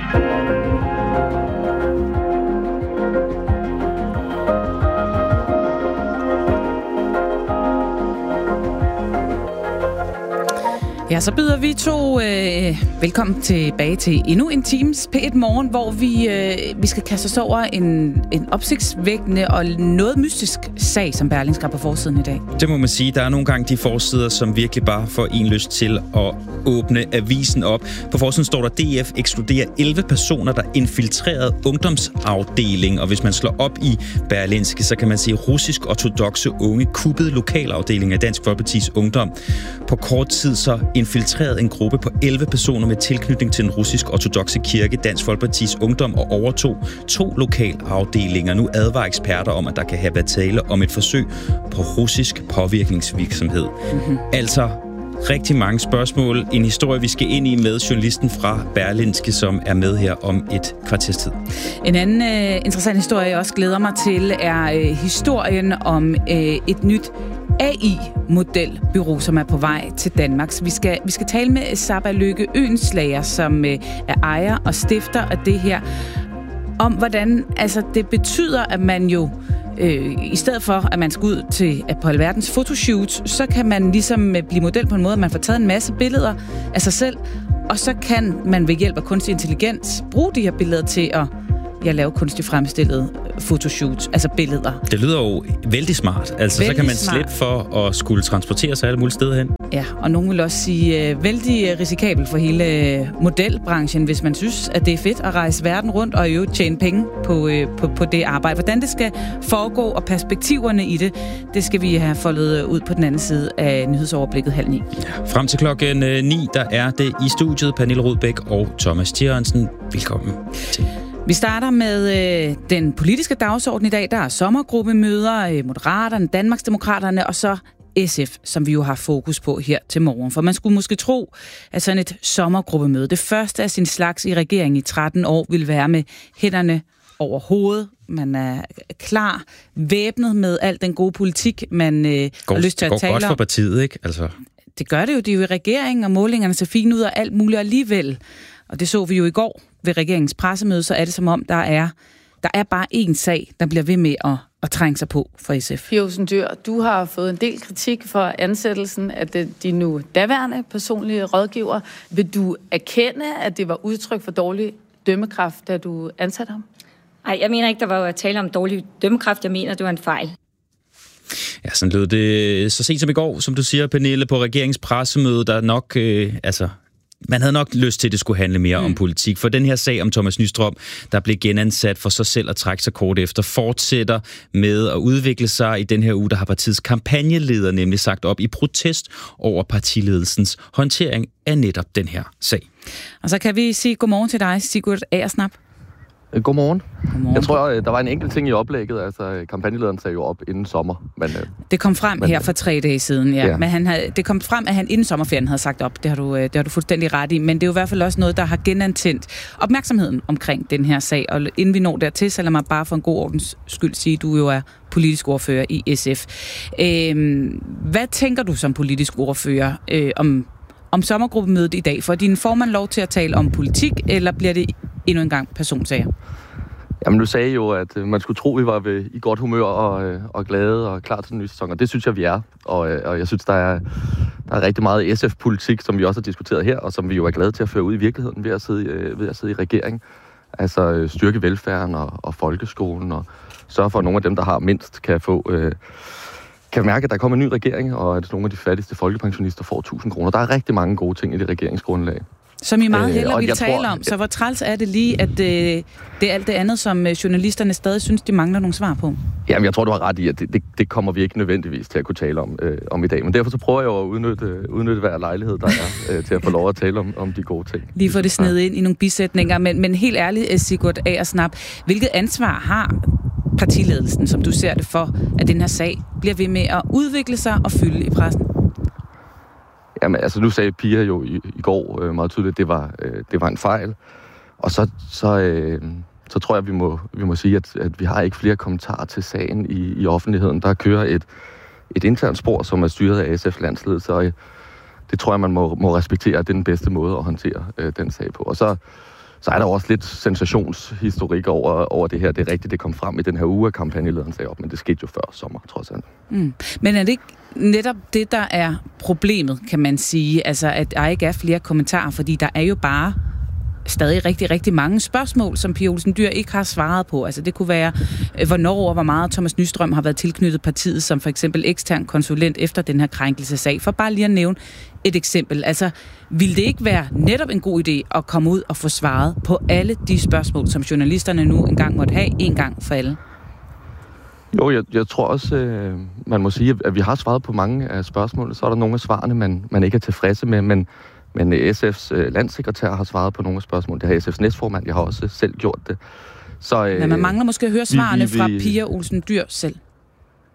Ja, så byder vi to øh, velkommen tilbage til endnu en times P et Morgen, hvor vi, øh, vi skal kaste os over en, en opsigtsvækkende og noget mystisk sag, som Berlingske har på forsiden i dag. Det må man sige. Der er nogle gange de forsider, som virkelig bare får en lyst til at åbne avisen op. På forsiden står der, D F ekskluderer elleve personer, der infiltrerede ungdomsafdeling. Og hvis man slår op i Berlingske, så kan man se russisk ortodokse unge kuppede lokalafdeling af Dansk Folkepartis Ungdom. På kort tid så infiltreret en gruppe på elleve personer med tilknytning til den russisk ortodokse kirke, Dansk Folkepartis Ungdom, og overtog to lokalafdelinger. Nu advarer eksperter om, at der kan have været tale om et forsøg på russisk påvirkningsvirksomhed. Mm-hmm. Altså rigtig mange spørgsmål. En historie, vi skal ind i med journalisten fra Berlingske, som er med her om et kvarters tid. En anden øh, interessant historie, jeg også glæder mig til, er øh, historien om øh, et nyt A I-modelbureau, som er på vej til Danmark. Så vi skal, vi skal tale med Saba Lykke Øenslager, som øh, er ejer og stifter af det her, om hvordan altså, det betyder, at man jo øh, i stedet for, at man skal ud til at på alverdens fotoshoot, så kan man ligesom blive model på en måde, at man får taget en masse billeder af sig selv, og så kan man ved hjælp af kunstig intelligens bruge de her billeder til at jeg laver kunstigt fremstillet photoshoot, altså billeder. Det lyder jo vældig smart. Altså, vældig så kan man slippe for at skulle transportere sig alle mulige steder hen. Ja, og nogen vil også sige uh, vældig risikabel for hele modelbranchen, hvis man synes, at det er fedt at rejse verden rundt og jo tjene penge på, uh, på, på det arbejde. Hvordan det skal foregå og perspektiverne i det, det skal vi have foldet ud på den anden side af nyhedsoverblikket halv ni. Ja, frem til klokken ni, der er det i studiet Pernille Rudbæk og Thomas Thierensen. Velkommen til. Vi starter med øh, den politiske dagsorden i dag. Der er sommergruppemøder, øh, Moderaterne, Danmarksdemokraterne og så S F, som vi jo har fokus på her til morgen. For man skulle måske tro, at sådan et sommergruppemøde, det første af sin slags i regeringen i tretten år, vil være med hænderne over hovedet. Man er klar, væbnet med al den gode politik, man øh, går, har lyst til at tale om. Det går godt for partiet, ikke? Altså. Det gør det jo. De er jo i regeringen, og målingerne ser fine ud og alt muligt alligevel. Og det så vi jo i går ved regeringens pressemøde, så er det som om, der er, der er bare én sag, der bliver ved med at, at trænge sig på for S F. Pia Olsen Dyhr, du har fået en del kritik for ansættelsen af de nu daværende personlige rådgiver. Vil du erkende, at det var udtryk for dårlig dømmekraft, da du ansatte ham? Nej, jeg mener ikke, der var at tale om dårlig dømmekraft. Jeg mener, det var en fejl. Ja, sådan lød det så sent som i går, som du siger, Pernille, på regeringens pressemøde, der nok, øh, altså... Man havde nok lyst til, at det skulle handle mere mm. om politik. For den her sag om Thomas Nystrøm, der blev genansat for sig selv at trække sig kort efter, fortsætter med at udvikle sig. I den her uge, der har partiets kampagneleder nemlig sagt op i protest over partiledelsens håndtering af netop den her sag. Og så kan vi sige godmorgen til dig, Sigurd Agersnap. Godmorgen. Godmorgen. Jeg tror, der var en enkelt ting i oplægget. Altså, kampagnelederen sagde jo op inden sommer. Men, det kom frem men, her for tre dage siden, ja. ja. Men han havde, det kom frem, at han inden sommerferien havde sagt op. Det har, du, det har du fuldstændig ret i. Men det er jo i hvert fald også noget, der har genantændt opmærksomheden omkring den her sag. Og inden vi når dertil, så lad mig bare for en god ordens skyld sige, at du jo er politisk ordfører i S F. Øhm, hvad tænker du som politisk ordfører øh, om, om sommergruppemødet i dag? Får din formand lov til at tale om politik, eller bliver det endnu en gang personsager? Jamen, du sagde jo, at man skulle tro, at vi var ved, i godt humør og, og glade og klar til den nye sæson, og det synes jeg, vi er. Og, og jeg synes, der er, der er rigtig meget S F-politik, som vi også har diskuteret her, og som vi jo er glade til at føre ud i virkeligheden ved at sidde, ved at sidde i regering. Altså styrke velfærden og, og folkeskolen, og sørge for, at nogle af dem, der har mindst, kan få... Øh, kan mærke, at der kommer en ny regering, og at nogle af de fattigste folkepensionister får tusind kroner. Der er rigtig mange gode ting i det regeringsgrundlag. Som I meget hellere vil tale tror, om. Så hvor træls er det lige, at det, det er alt det andet, som journalisterne stadig synes, de mangler nogle svar på? Jamen, jeg tror, du har ret i, at det, det, det kommer vi ikke nødvendigvis til at kunne tale om, øh, om i dag. Men derfor så prøver jeg jo at udnytte, udnytte hver lejlighed, der er, øh, til at få lov at tale om, om de gode ting. Lige få det snedet ind i nogle bisætninger. Men, men helt ærligt, Sigurd Agersnap, hvilket ansvar har partiledelsen, som du ser det for, at den her sag bliver ved med at udvikle sig og fylde i pressen? Jamen, altså nu sagde Pia jo i, i går øh, meget tydeligt, at det var, øh, det var en fejl. Og så, så, øh, så tror jeg, vi må, vi må sige, at, at vi har ikke flere kommentarer til sagen i, i offentligheden. Der kører et, et internt spor, som er styret af S F-landsledet, så øh, det tror jeg, man må, må respektere, at det er den bedste måde at håndtere øh, den sag på. Og så, så er der også lidt sensationshistorik over, over det her. Det er rigtigt, det kom frem i den her uge, at kampagnelederen sagde op, men det skete jo før sommer, trods alt. Mm. Men er det ikke netop det, der er problemet, kan man sige? Altså, at der ikke er flere kommentarer, fordi der er jo bare stadig rigtig, rigtig mange spørgsmål, som Pia Olsen Dyhr ikke har svaret på. Altså, det kunne være, hvornår og hvor meget Thomas Nystrøm har været tilknyttet partiet, som for eksempel ekstern konsulent efter den her krænkelsesag. For bare lige at nævne et eksempel. Altså, ville det ikke være netop en god idé at komme ud og få svaret på alle de spørgsmål, som journalisterne nu engang måtte have, en gang for alle? Jo, jeg, jeg tror også, øh, man må sige, at vi har svaret på mange af spørgsmålene. Så er der nogle af svarene, man, man ikke er tilfredse med, men, men S F's øh, landssekretær har svaret på nogle af spørgsmålene. Det har S F's næstformand, jeg har også selv gjort det. Så, øh, men man mangler måske at høre svarene vi, vi, fra Pia Olsen Dyhr selv.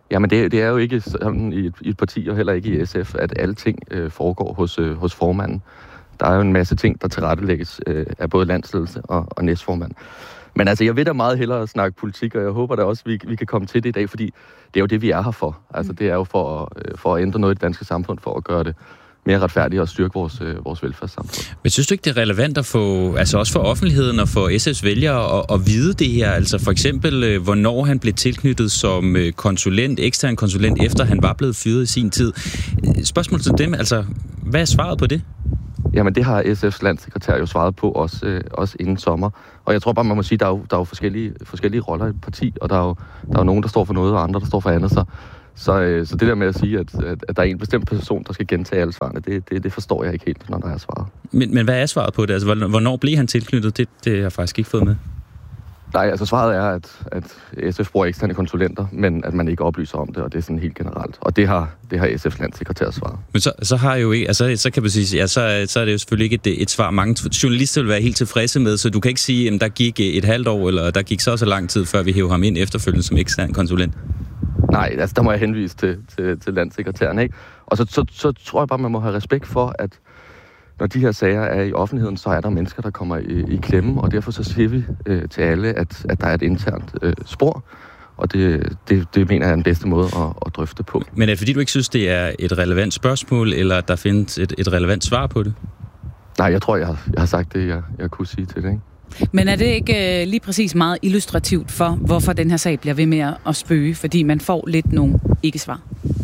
Jamen, det, det er jo ikke sådan i et, i et parti, og heller ikke i S F, at alle ting øh, foregår hos, øh, hos formanden. Der er jo en masse ting, der tilrettelægges øh, af både landsledelse og, og næstformand. Men altså, jeg vil da meget hellere snakke politik, og jeg håber da også, at vi, vi kan komme til det i dag, fordi det er jo det, vi er her for. Altså, det er jo for, øh, for at ændre noget i det danske samfund, for at gøre det mere retfærdigt og styrke vores, øh, vores velfærdssamfund. Men synes du ikke, det er relevant at få, altså også for offentligheden og for S F's vælgere at, at vide det her? Altså for eksempel, øh, hvornår han blev tilknyttet som øh, konsulent, ekstern konsulent, efter han var blevet fyret i sin tid. Spørgsmål til dem, altså, hvad er svaret på det? Jamen, det har S F's landssekretær jo svaret på, også, øh, også inden sommer. Og jeg tror bare, man må sige, at der er jo, der er jo forskellige, forskellige roller i et parti, og der er jo, der er jo nogen, der står for noget, og andre, der står for andet. Så, så, øh, så det der med at sige, at, at, at der er en bestemt person, der skal gentage alle svarene, det, det, det forstår jeg ikke helt, når der er svaret. Men, men hvad er svaret på det? Altså, hvornår blev han tilknyttet? Det, det har jeg faktisk ikke fået med. Nej, altså svaret er, at, at S F bruger eksterne konsulenter, men at man ikke oplyser om det, og det er sådan helt generelt. Og det har, det har S F's landssekretær svaret. Men så, så har jo ikke, altså så kan man sige, ja, så, så er det jo selvfølgelig ikke et, et svar, mange journalister vil være helt tilfredse med, så du kan ikke sige, at der gik et halvt år, eller der gik så så lang tid, før vi hæver ham ind efterfølgende som ekstern konsulent. Nej, altså der må jeg henvise til, til, til landssekretæren, ikke? Og så, så, så tror jeg bare, man må have respekt for, at når de her sager er i offentligheden, så er der mennesker, der kommer i, i klemme, og derfor så siger vi øh, til alle, at, at der er et internt øh, spor, og det, det, det mener jeg er den bedste måde at, at drøfte på. Men er det fordi, du ikke synes, det er et relevant spørgsmål, eller at der findes et, et relevant svar på det? Nej, jeg tror, jeg har, jeg har sagt det, jeg, jeg kunne sige til det, ikke? Men er det ikke øh, lige præcis meget illustrativt for, hvorfor den her sag bliver ved med at spøge, fordi man får lidt nogle ikke-svar?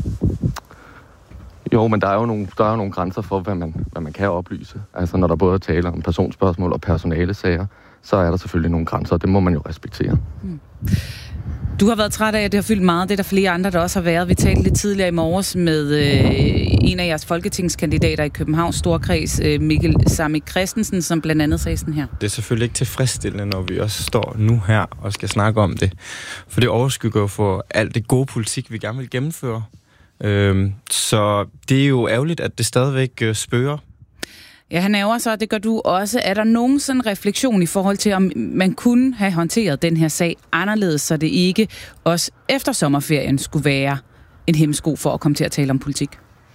Jo, men der er jo nogle, der er jo nogle grænser for, hvad man, hvad man kan oplyse. Altså, når der både taler om personspørgsmål og personalesager, så er der selvfølgelig nogle grænser, og det må man jo respektere. Hmm. Du har været træt af, at det har fyldt meget. Det er der flere andre, der også har været. Vi talte lidt tidligere i morges med øh, en af jeres folketingskandidater i Københavns Storkreds, øh, Mikkel Samik Christensen, som blandt andet sagde sådan her. Det er selvfølgelig ikke tilfredsstillende, når vi også står nu her og skal snakke om det. For det overskygger jo for alt det gode politik, vi gerne vil gennemføre. Øhm, så det er jo ærgerligt, at det stadigvæk øh, spøger. Ja, han ærger sig, og det gør du også. Er der nogen sådan refleksion i forhold til, om man kunne have håndteret den her sag anderledes, så det ikke også efter sommerferien skulle være en hemsko for at komme til at tale om politik?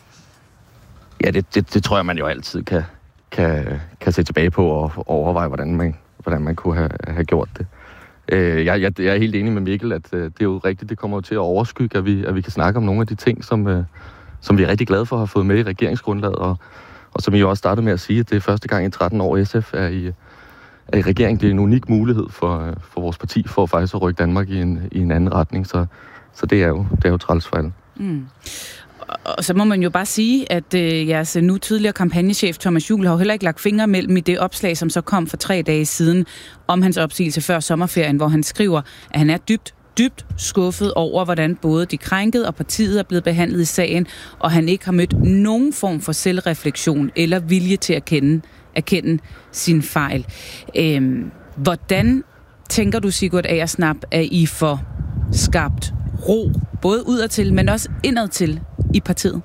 Ja, det, det, det tror jeg, man jo altid kan, kan, kan se tilbage på og overveje, hvordan man, hvordan man kunne have, have gjort det. Jeg, jeg, jeg er helt enig med Mikkel, at det er jo rigtigt, det kommer til at overskygge, at vi, at vi kan snakke om nogle af de ting, som, som vi er rigtig glade for at have fået med i regeringsgrundlaget, og, og som I jo også startede med at sige, at det er første gang i tretten år, S F er i, er i regering. Det er en unik mulighed for, for vores parti, for faktisk at rykke Danmark i en, i en anden retning, så, så det er jo, det er jo træls for alle. Mm. Og så må man jo bare sige, at øh, jeres nu tidligere kampagnechef Thomas Juhl har jo heller ikke lagt fingre mellem i det opslag, som så kom for tre dage siden om hans opsigelse før sommerferien, hvor han skriver, at han er dybt, dybt skuffet over, hvordan både de krænkede og partiet er blevet behandlet i sagen, og han ikke har mødt nogen form for selvreflektion eller vilje til at kende, erkende sin fejl. Øhm, hvordan tænker du, Sigurd Agersnap, at I får skabt ro, både udadtil, men også indadtil i partiet?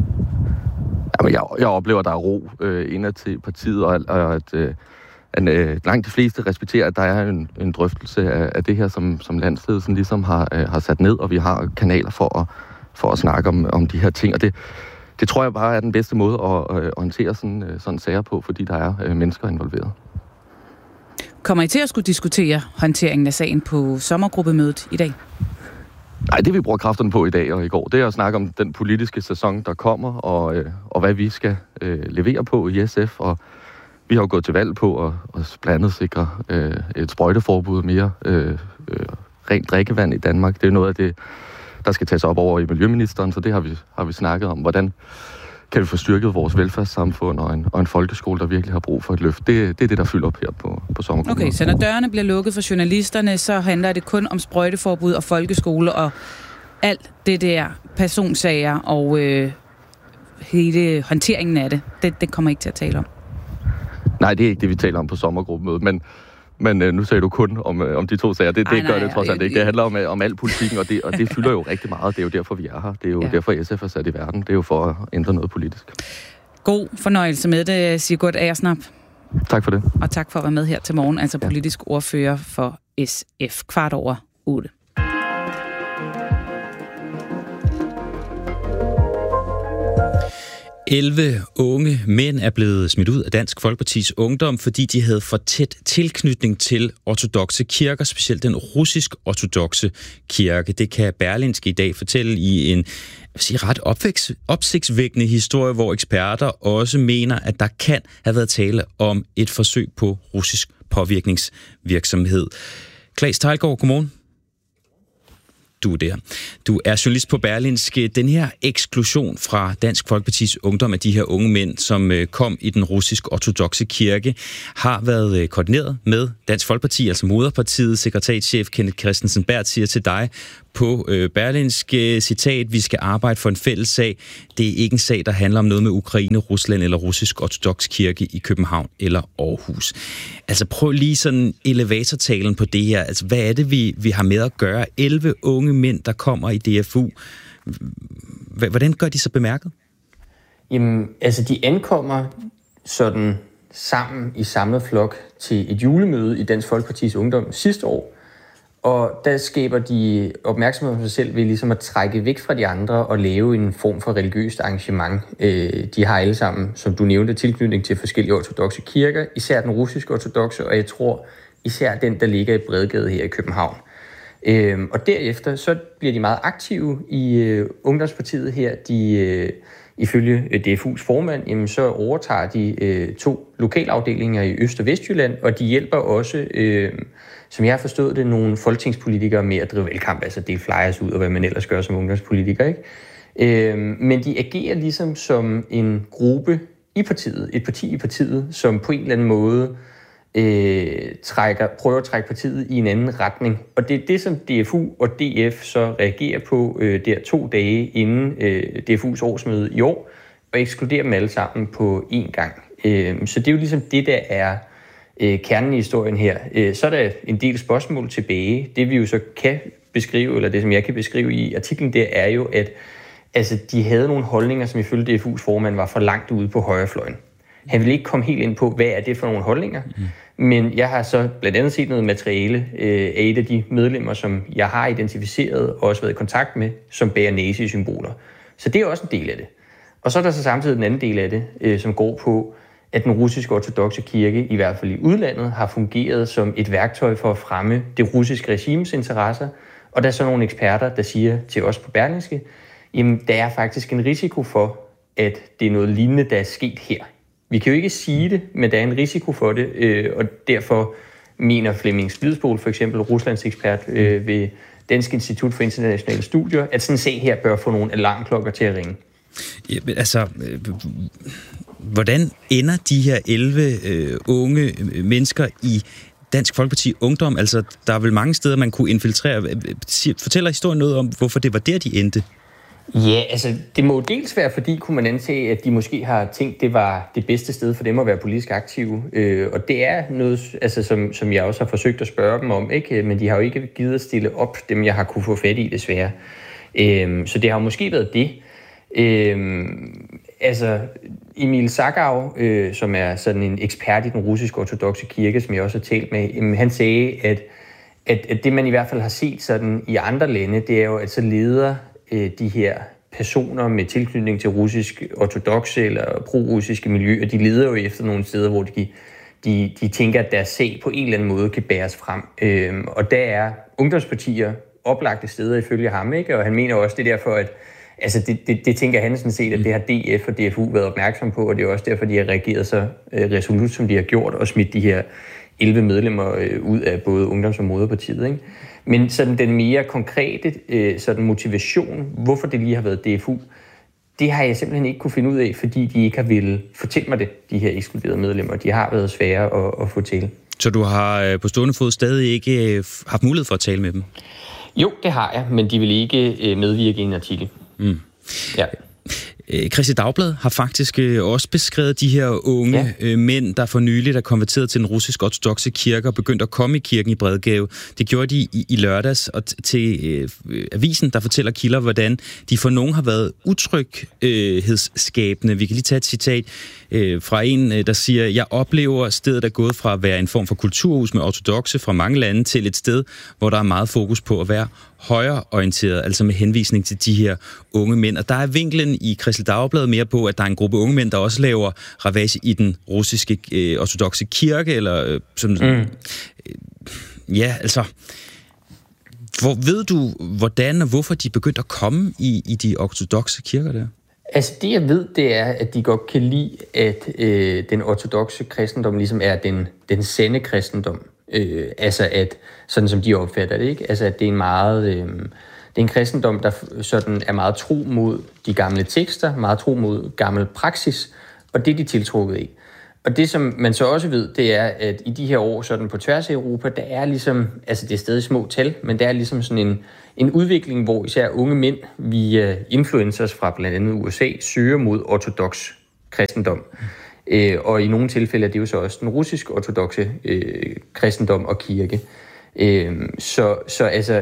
Jamen, jeg, jeg oplever, at der er ro øh, indadtil i partiet, og, og at, øh, at øh, langt de fleste respekterer, at der er en, en drøftelse af, af det her, som, som landsledelsen ligesom har, øh, har sat ned, og vi har kanaler for at, for at snakke om, om de her ting. Og det, det tror jeg bare er den bedste måde at øh, håndtere sådan, øh, sådan sager på, fordi der er øh, mennesker involveret. Kommer I til at skulle diskutere håndteringen af sagen på sommergruppemødet i dag? Nej, det vi bruger kræfterne på i dag og i går, det er at snakke om den politiske sæson, der kommer, og, øh, og hvad vi skal øh, levere på i S F. Og vi har jo gået til valg på at, at blandt andet sikre øh, et sprøjteforbud, mere øh, øh, rent drikkevand i Danmark. Det er noget af det, der skal tages op over i Miljøministeren, så det har vi, har vi snakket om. Hvordan kan vi få styrket vores velfærdssamfund og en, og en folkeskole, der virkelig har brug for et løft. Det, det er det, der fylder op her på, på sommergruppen. Okay, så når dørene bliver lukket for journalisterne, så handler det kun om sprøjteforbud og folkeskole og alt det der personsager og øh, hele håndteringen af det. det. Det kommer ikke til at tale om. Nej, det er ikke det, vi taler om på sommergruppemødet, men Men øh, nu sagde du kun om, øh, om de to sager. Det, det Ej, gør nej, det trods alt ikke. Det handler om, om al politikken, og det, og det fylder jo rigtig meget. Det er jo derfor, vi er her. Det er jo ja. derfor, S F er sat i verden. Det er jo for at ændre noget politisk. God fornøjelse med det, Sigurd Agersnap. Tak for det. Og tak for at være med her til morgen. Altså politisk ordfører for S F. Kvart over otte. elleve unge mænd er blevet smidt ud af Dansk Folkepartis Ungdom, fordi de havde for tæt tilknytning til ortodokse kirker, specielt den russisk-ortodokse kirke. Det kan Berlingske i dag fortælle i en jeg vil sige, ret opvækst, opsigtsvækkende historie, hvor eksperter også mener, at der kan have været tale om et forsøg på russisk påvirkningsvirksomhed. Claes Teilgaard, godmorgen. Du er der. Du er journalist på Berlingske. Den her eksklusion fra Dansk Folkepartis Ungdom af de her unge mænd, som kom i den russisk-ortodokse kirke, har været koordineret med Dansk Folkeparti, altså moderpartiet. Sekretariatschef Kenneth Kristensen Berth siger til dig på Berlingske, citat, vi skal arbejde for en fælles sag. Det er ikke en sag, der handler om noget med Ukraine, Rusland eller russisk-ortodoks kirke i København eller Aarhus. Altså prøv lige sådan elevatortalen på det her. Altså hvad er det, vi, vi har med at gøre? elleve unge mænd, der kommer i D F U. Hvordan gør de så bemærket? Jamen, altså de ankommer sådan sammen i samlet flok til et julemøde i Dansk Folkepartis Ungdom sidste år. Og der skaber de opmærksomhed på sig selv ved ligesom at trække væk fra de andre og lave en form for religiøst arrangement. De har alle sammen, som du nævnte, tilknytning til forskellige ortodokse kirker, især den russiske ortodokse, og jeg tror især den, der ligger i Bredgade her i København. Og derefter så bliver de meget aktive i Ungdomspartiet her. De, ifølge D F U's formand, jamen, så overtager de to lokalafdelinger i Øst- og Vestjylland, og de hjælper også som jeg har forstået det, nogle folketingspolitikere med at drive valgkamp, altså dele flyers ud og hvad man ellers gør som ungdomspolitiker, ikke? Øhm, men de agerer ligesom som en gruppe i partiet, et parti i partiet, som på en eller anden måde øh, trækker, prøver at trække partiet i en anden retning. Og det er det, som D F U og D F så reagerer på øh, der to dage inden øh, D F U's årsmøde i år, og ekskluderer dem alle sammen på én gang. Øh, så det er jo ligesom det, der er kernen i historien her. Så er der en del spørgsmål tilbage. Det vi jo så kan beskrive, eller det som jeg kan beskrive i artiklen, det er jo, at altså, de havde nogle holdninger, som ifølge D F U's formand var for langt ude på højrefløjen. Han ville ikke komme helt ind på, hvad er det for nogle holdninger. Mm. Men jeg har så blandt andet set noget materiale øh, af et af de medlemmer, som jeg har identificeret og også været i kontakt med, som bærer nazi-symboler. Så det er også en del af det. Og så er der så samtidig en anden del af det, øh, som går på, at den russiske ortodokse kirke, i hvert fald i udlandet, har fungeret som et værktøj for at fremme det russiske regimes interesser. Og der er så nogle eksperter, der siger til os på Berlingske, jamen der er faktisk en risiko for, at det er noget lignende, der er sket her. Vi kan jo ikke sige det, men der er en risiko for det, øh, og derfor mener Flemming Splidsbol, for eksempel Ruslands ekspert øh, ved Dansk Institut for Internationale Studier, at sådan en sag her bør få nogle alarmklokker til at ringe. Ja, men altså, øh, hvordan ender de her elleve øh, unge mennesker i Dansk Folkeparti Ungdom? Altså, der er vel mange steder, man kunne infiltrere. Fortæller historien noget om, hvorfor det var der, de endte? Ja, altså, det må dels være, fordi kunne man antage, at de måske har tænkt, det var det bedste sted for dem at være politisk aktive. Øh, og det er noget, altså, som, som jeg også har forsøgt at spørge dem om, ikke? Men de har jo ikke givet at stille op, dem jeg har kunne få fat i, desværre. Øh, så det har måske været det. Øh, altså, Emil Sakau, øh, som er sådan en ekspert i den russisk-ortodokse kirke, som jeg også har talt med, øh, han sagde, at, at, at det man i hvert fald har set sådan i andre lande, det er jo, at så leder øh, de her personer med tilknytning til russisk-ortodokse eller pro-russiske miljøer, de leder jo efter nogle steder, hvor de, de, de tænker, at deres sag på en eller anden måde kan bæres frem. Øh, og der er ungdomspartier oplagte steder ifølge ham, ikke? Og han mener også, det er derfor, at altså det, det, det tænker han sådan set, at det har D F og D F U været opmærksom på, og det er også derfor, de har reageret så øh, resolut, som de har gjort, og smidt de her elleve medlemmer øh, ud af både Ungdoms- og Moderpartiet, ikke? Men sådan den mere konkrete øh, sådan motivation, hvorfor det lige har været D F U, det har jeg simpelthen ikke kunne finde ud af, fordi de ikke har ville fortælle mig det, de her ekskluderede medlemmer. De har været svære at, at få til. Så du har på stående fod stadig ikke haft mulighed for at tale med dem? Jo, det har jeg, men de vil ikke medvirke i en artikel. Mm. Ja. Kristeligt Dagblad har faktisk også beskrevet de her unge ja. mænd, der for nyligt er konverteret til den russisk-ortodokse kirke og begyndt at komme i kirken i Bredgade. Det gjorde de i, i lørdags, og t- til øh, avisen, der fortæller kilder, hvordan de for nogen har været utryghedsskabende. Vi kan lige tage et citat øh, fra en, der siger, jeg oplever stedet er gået fra at være en form for kulturhus med ortodokse fra mange lande til et sted, hvor der er meget fokus på at være højreorienteret, altså med henvisning til de her unge mænd. Og der er vinklen i Kristeligt Kristeligt Dagblad mere på, at der er en gruppe unge mænd, der også laver ravage i den russiske øh, ortodokse kirke, eller øh, som... Mm. Øh, ja, altså... Hvor, ved du, hvordan og hvorfor de er begyndt at komme i, i de ortodokse kirker der? Altså det jeg ved, det er, at de godt kan lide, at øh, den ortodokse kristendom ligesom er den, den sande kristendom. Øh, altså at, sådan som de opfatter det, ikke? Altså at det er en meget, øh, det er en kristendom, der sådan er meget tro mod de gamle tekster, meget tro mod gammel praksis, og det er de tiltrukket i. Og det, som man så også ved, det er, at i de her år sådan på tværs af Europa, der er ligesom, altså det er stadig små tal, men der er ligesom sådan en, en udvikling, hvor især unge mænd via influencers fra blandt andet U S A søger mod ortodoks kristendom. Mm. Øh, og i nogle tilfælde er det jo så også den russisk ortodokse øh, kristendom og kirke. Øh, så, så altså,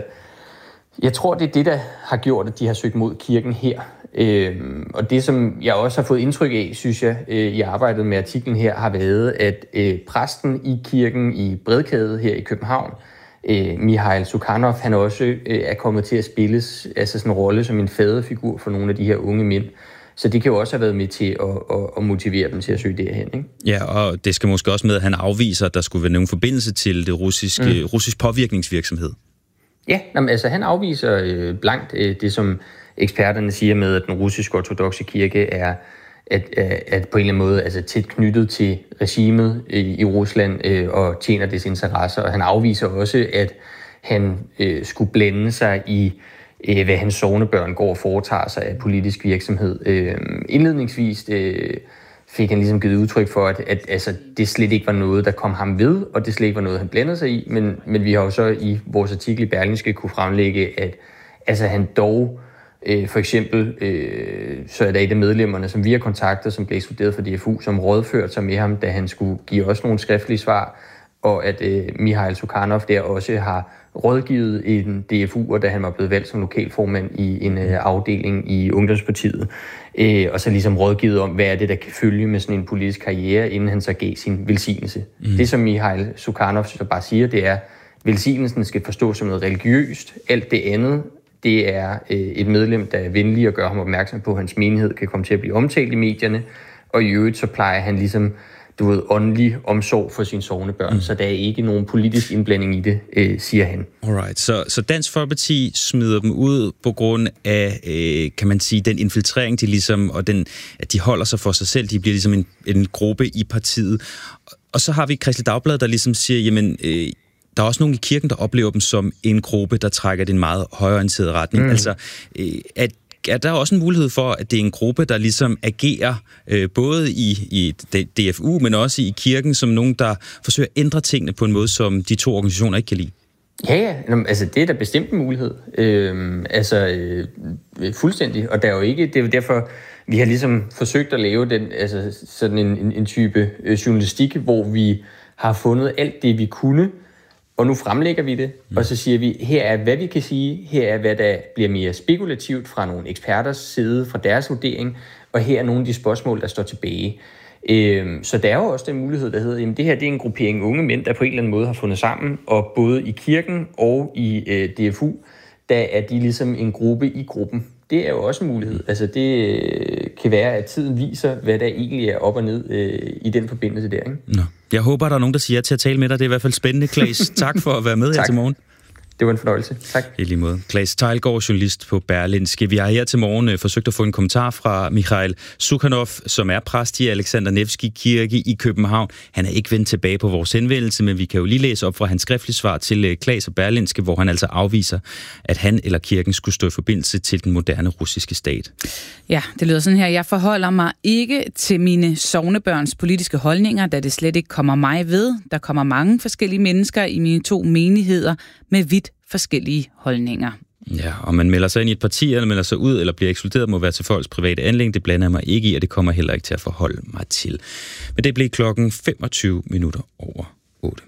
jeg tror, det er det, der har gjort, at de har søgt mod kirken her. Øhm, og det, som jeg også har fået indtryk af, synes jeg, øh, i arbejdet med artiklen her, har været, at øh, præsten i kirken i Bredkade her i København, øh, Mikhail Sukhanov, han også øh, er kommet til at spille altså sådan en rolle som en faderfigur for nogle af de her unge mænd. Så det kan jo også have været med til at, at, at motivere dem til at søge derhen, ikke? Ja, og det skal måske også med, at han afviser, at der skulle være nogen forbindelse til det russiske, mm. russisk påvirkningsvirksomhed. Ja, jamen, altså han afviser øh, blankt øh, det, som eksperterne siger med, at den russiske ortodokse kirke er at, at på en eller anden måde altså tæt knyttet til regimet i, i Rusland øh, og tjener dets interesser. Og han afviser også, at han øh, skulle blande sig i, øh, hvad hans sognebørn går og foretager sig af politisk virksomhed. Øh, indledningsvis øh, fik han ligesom givet udtryk for, at, at altså, det slet ikke var noget, der kom ham ved, og det slet ikke var noget, han blandede sig i. Men, men vi har jo så i vores artikel i Berlingske kunne fremlægge, at altså, han dog øh, for eksempel, øh, så er der et af medlemmerne, som vi har kontaktet, som blev ekskluderet fra D F U, som rådførte sig med ham, da han skulle give os nogle skriftlige svar, og at øh, Mikhail Sukhanov der også har rådgivet en D F U'er, da han var blevet valgt som lokalformand i en øh, afdeling i Ungdomspartiet, øh, og så ligesom rådgivet om, hvad er det, der kan følge med sådan en politisk karriere, inden han så gav sin velsignelse. Mm. Det, som Mikhail Sukhanov så bare siger, det er, at velsignelsen skal forstås som noget religiøst. Alt det andet, det er øh, et medlem, der er venlig og gør ham opmærksom på, at hans menighed kan komme til at blive omtalt i medierne, og i øvrigt så plejer han ligesom du ved, åndelig omsorg for sine sognebørn, mm. så der er ikke nogen politisk indblanding i det, øh, siger han. Alright, så, så Dansk Folkeparti smider dem ud på grund af, øh, kan man sige, den infiltrering, de ligesom, og den, at de holder sig for sig selv, de bliver ligesom en, en gruppe i partiet. Og så har vi Kristeligt Dagblad, der ligesom siger, jamen, øh, der er også nogen i kirken, der oplever dem som en gruppe, der trækker den meget højreorienterede retning. Mm. Altså, øh, at er der også en mulighed for, at det er en gruppe, der ligesom agerer øh, både i, i D F U, men også i kirken, som nogen, der forsøger at ændre tingene på en måde, som de to organisationer ikke kan lide? Ja, ja. Altså, det er da bestemt en mulighed. Øhm, altså, øh, fuldstændig. Og der er jo ikke, det er jo derfor, vi har ligesom forsøgt at lave den, altså, sådan en, en, en type øh, journalistik, hvor vi har fundet alt det, vi kunne, og nu fremlægger vi det, mm. og så siger vi, her er, hvad vi kan sige, her er, hvad der bliver mere spekulativt fra nogle eksperters side, fra deres vurdering, og her er nogle af de spørgsmål, der står tilbage. Øhm, så der er jo også den mulighed, der hedder, jamen det her det er en gruppering unge mænd, der på en eller anden måde har fundet sammen, og både i kirken og i øh, D F U, der er de ligesom en gruppe i gruppen. Det er jo også en mulighed. Altså det øh, kan være, at tiden viser, hvad der egentlig er op og ned øh, i den forbindelse der, ikke? Nå. Jeg håber, der er nogen, der siger til at tale med dig. Det er i hvert fald spændende, Claes. Tak for at være med her til morgen. Det var en fornøjelse. Tak. I lige måde. Claes Teilgaard, journalist på Berlingske. Vi har her til morgen øh, forsøgt at få en kommentar fra Mikhail Sukhanov, som er præst i Alexander Nevsky Kirke i København. Han er ikke vendt tilbage på vores henvendelse, men vi kan jo lige læse op fra hans skriftlige svar til øh, Claes og Berlingske, hvor han altså afviser, at han eller kirken skulle stå i forbindelse til den moderne russiske stat. Ja, det lyder sådan her. Jeg forholder mig ikke til mine sognebørns politiske holdninger, da det slet ikke kommer mig ved. Der kommer mange forskellige mennesker i mine to menigheder med vidt forskellige holdninger. Ja, og man melder sig ind i et parti, eller melder sig ud, eller bliver ekskluderet, må være til folks private anliggende. Det blander mig ikke i, og det kommer heller ikke til at forholde mig til. Men det blev klokken femogtyve minutter over otte.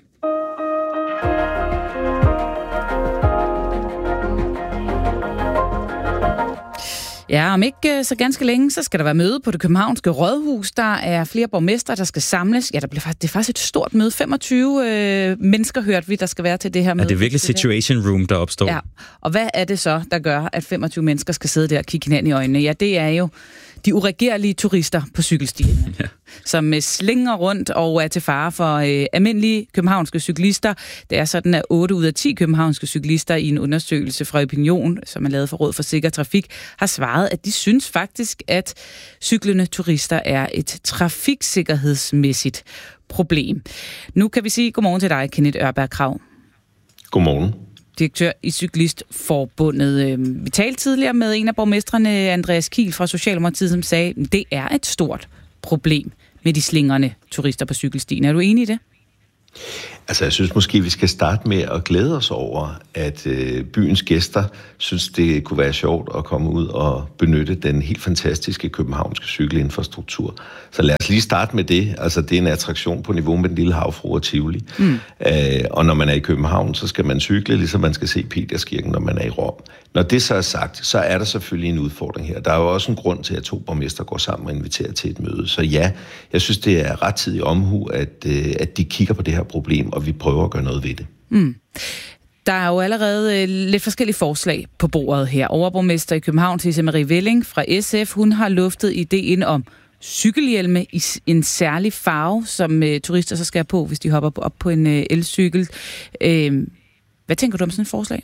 Ja, om ikke så ganske længe, så skal der være møde på det københavnske rådhus. Der er flere borgmestre, der skal samles. Ja, der bliver faktisk, det er faktisk et stort møde. femogtyve øh, mennesker hørte vi, der skal være til det her møde. Ja, det er virkelig situation room, der opstår. Ja, og hvad er det så, der gør, at femogtyve mennesker skal sidde der og kigge hinanden i øjnene? Ja, det er jo de uregerlige turister på cykelstierne, ja. som øh, slinger rundt og er til fare for øh, almindelige københavnske cyklister. Det er sådan, at otte ud af ti københavnske cyklister i en undersøgelse fra Opinion, som er lavet for Råd for Sikker Trafik, har svaret, at de synes faktisk, at cyklende turister er et trafiksikkerhedsmæssigt problem. Nu kan vi sige godmorgen til dig, Kenneth Ørberg Krag. Godmorgen. Direktør i Cyklistforbundet. Vi talte tidligere med en af borgmestrene, Andreas Kiel fra Socialdemokratiet, som sagde, at det er et stort problem med de slingrende turister på cykelstien. Er du enig i det? Altså, jeg synes måske, vi skal starte med at glæde os over, at øh, byens gæster synes, det kunne være sjovt at komme ud og benytte den helt fantastiske københavnske cykelinfrastruktur. Så lad os lige starte med det. Altså, det er en attraktion på niveau med den lille havfrue og Tivoli. Mm. Øh, og når man er i København, så skal man cykle, ligesom man skal se Peterskirken, når man er i Rom. Når det så er sagt, så er der selvfølgelig en udfordring her. Der er jo også en grund til, at to borgmester går sammen og inviterer til et møde. Så ja, jeg synes, det er rettidig omhu, at, øh, at de kigger på det her problem, og vi prøver at gøre noget ved det. Mm. Der er jo allerede øh, lidt forskellige forslag på bordet her. Overborgmester i København, Tisse Marie Velling fra S F, hun har luftet ideen om cykelhjelme i en særlig farve, som øh, turister så skal have på, hvis de hopper op på en øh, elcykel. Øh, hvad tænker du om sådan et forslag?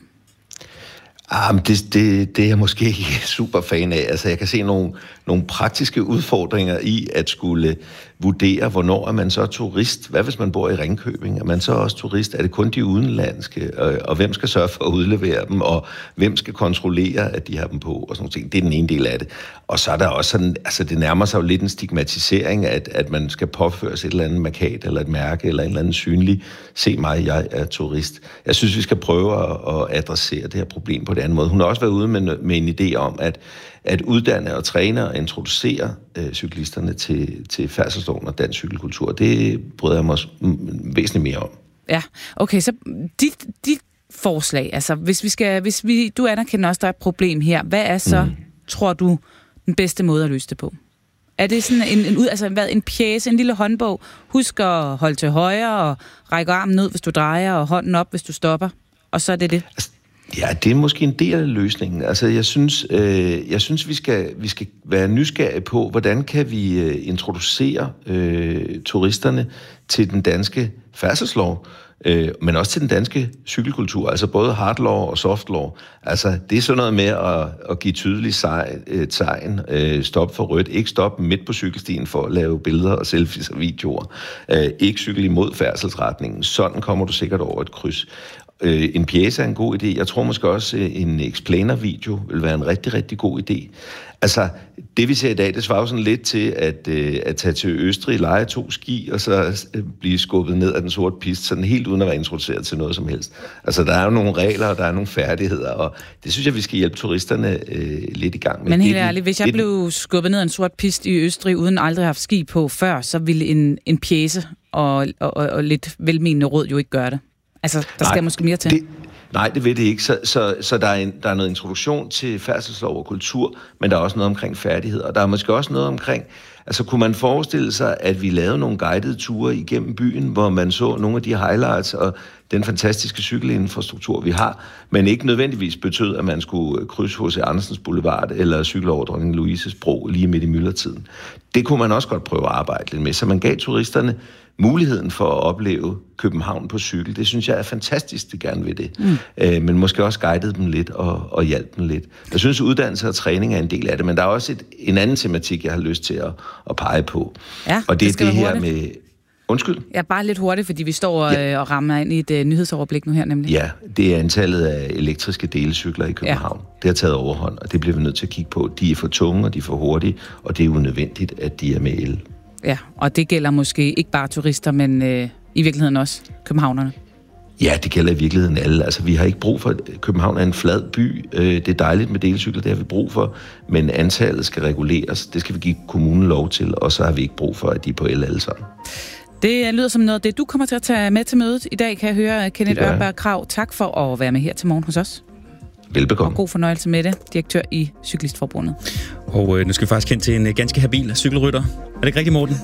Ah, det, det, det er jeg måske ikke super fan af. Altså, jeg kan se nogle, nogle praktiske udfordringer i at skulle vurdere, hvornår er man så turist. Hvad hvis man bor i Ringkøbing? Er man så også turist? Er det kun de udenlandske? Og, og hvem skal sørge for at udlevere dem? Og hvem skal kontrollere, at de har dem på? Og sådan nogle ting. Det er den ene del af det. Og så er der også sådan, altså det nærmer sig jo lidt en stigmatisering, at, at man skal påføres et eller andet markat, eller et mærke, eller en eller anden synlig, se mig, jeg er turist. Jeg synes, vi skal prøve at, at adressere det her problem på den anden måde. Hun har også været ude med, med en idé om, at at uddanne og træne og introducere øh, cyklisterne til, til færdselsloven og dansk cykelkultur. Det bryder jeg mig væsentligt mere om. Ja, okay, så dit, dit forslag, altså hvis vi skal, hvis vi, du anerkender også, der er et problem her, hvad er så, mm. tror du, den bedste måde at løse det på? Er det sådan en, en, altså, hvad, en pjæse, en lille håndbog? Husk at holde til højre og række armen ned, hvis du drejer, og hånden op, hvis du stopper, og så er det det? Altså, ja, det er måske en del af løsningen. Altså, jeg synes, øh, jeg synes vi, skal, vi skal være nysgerrige på, hvordan kan vi øh, introducere øh, turisterne til den danske færdselslov, øh, men også til den danske cykelkultur, altså både hardlaw og softlov. Altså, det er sådan noget med at, at give tydelig sej, øh, tegn, øh, stop for rødt, ikke stop midt på cykelstien for at lave billeder og selfies og videoer, øh, ikke cykle imod færdselsretningen. Sådan kommer du sikkert over et kryds. Øh, en pjæse er en god idé. Jeg tror måske også, en explainer-video vil være en rigtig, rigtig god idé. Altså, det vi ser i dag, det svarer jo sådan lidt til at, øh, at tage til Østrig, lege to ski, og så øh, blive skubbet ned af den sorte piste, sådan helt uden at være introduceret til noget som helst. Altså, der er jo nogle regler, og der er nogle færdigheder, og det synes jeg, vi skal hjælpe turisterne øh, lidt i gang med. Men helt det, ærligt, hvis jeg det, blev skubbet ned af en sort piste i Østrig, uden aldrig at have haft ski på før, så ville en, en pjæse og, og, og, og lidt velmenende råd jo ikke gøre det. Altså, der skal nej, måske mere til. Det, nej, det ved det ikke. Så, så, så der, er en, der er noget introduktion til færdselslov og kultur, men der er også noget omkring færdigheder. Og der er måske også noget omkring, altså kunne man forestille sig, at vi lavede nogle guidede ture igennem byen, hvor man så nogle af de highlights og den fantastiske cykelinfrastruktur, vi har, men ikke nødvendigvis betød, at man skulle krydse H C Andersens Boulevard eller cykle over Dronning Louises Bro lige midt i myldretiden. Det kunne man også godt prøve at arbejde lidt med, så man gav turisterne muligheden for at opleve København på cykel. Det synes jeg er fantastisk, det gerne vil det. Mm. Øh, men måske også guidede dem lidt og, og hjalp dem lidt. Jeg synes, uddannelse og træning er en del af det, men der er også et, en anden tematik, jeg har lyst til at, at pege på. Ja, og det, det er det her med... Undskyld? Ja, bare lidt hurtigt, fordi vi står ja. og rammer ind i et uh, nyhedsoverblik nu her nemlig. Ja, det er antallet af elektriske delecykler i København. Ja. Det har taget overhånd, og det bliver vi nødt til at kigge på. De er for tunge, og de er for hurtige, og det er unødvendigt, at de er med el. Ja, og det gælder måske ikke bare turister, men øh, i virkeligheden også københavnerne. Ja, det gælder i virkeligheden alle. Altså, vi har ikke brug for... København er en flad by. Det er dejligt med delecykler, det har vi brug for. Men antallet skal reguleres. Det skal vi give kommunen lov til, og så har vi ikke brug for, at de er på el alle sammen. Det lyder som noget, det du kommer til at tage med til mødet i dag, kan jeg høre. Kenneth Ørberg Krag, tak for at være med her til morgen hos os. Velbekomme. Og god fornøjelse med det, direktør i Cyklistforbundet. Og øh, nu skal vi faktisk hen til en ganske habil cykelrytter. Er det ikke rigtigt, Morten?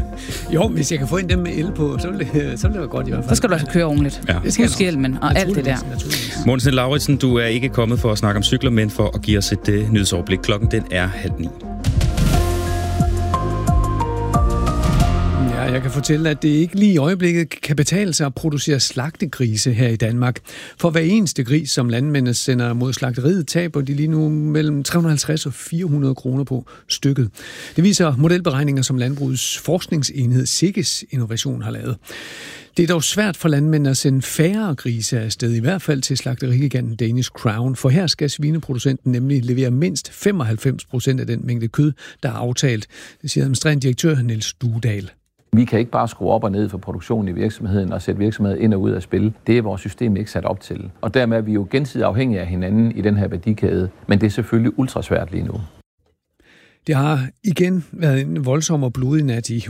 Jo, hvis jeg kan få en dem med el på, så vil det, så vil det være godt i hvert fald. Så skal du altså køre ordentligt. Ja. Husk hjelmen og alt det der. Morten Snell Lauritsen, du er ikke kommet for at snakke om cykler, men for at give os et øh, nyhedsoverblik. Klokken den er halv ni. jeg kan fortælle, at det ikke lige i øjeblikket kan betale sig at producere slagtegrise her i Danmark. For hver eneste gris, som landmændene sender mod slagteriet, taber de lige nu mellem tre hundrede og halvtreds og fire hundrede kroner på stykket. Det viser modelberegninger, som Landbrugets forskningsenhed Sikkes Innovation har lavet. Det er dog svært for landmændene at sende færre grise afsted, i hvert fald til slagterigiganten Danish Crown, for her skal svineproducenten nemlig levere mindst femoghalvfems procent af den mængde kød, der er aftalt. Det siger administrerende direktør Niels Duedal. Vi kan ikke bare skrue op og ned for produktionen i virksomheden og sætte virksomheden ind og ud af spil. Det er vores system ikke sat op til. Og dermed er vi jo gensidigt afhængige af hinanden i den her værdikæde, men det er selvfølgelig ultrasvært lige nu. Det har igen været en voldsom og blodig nat i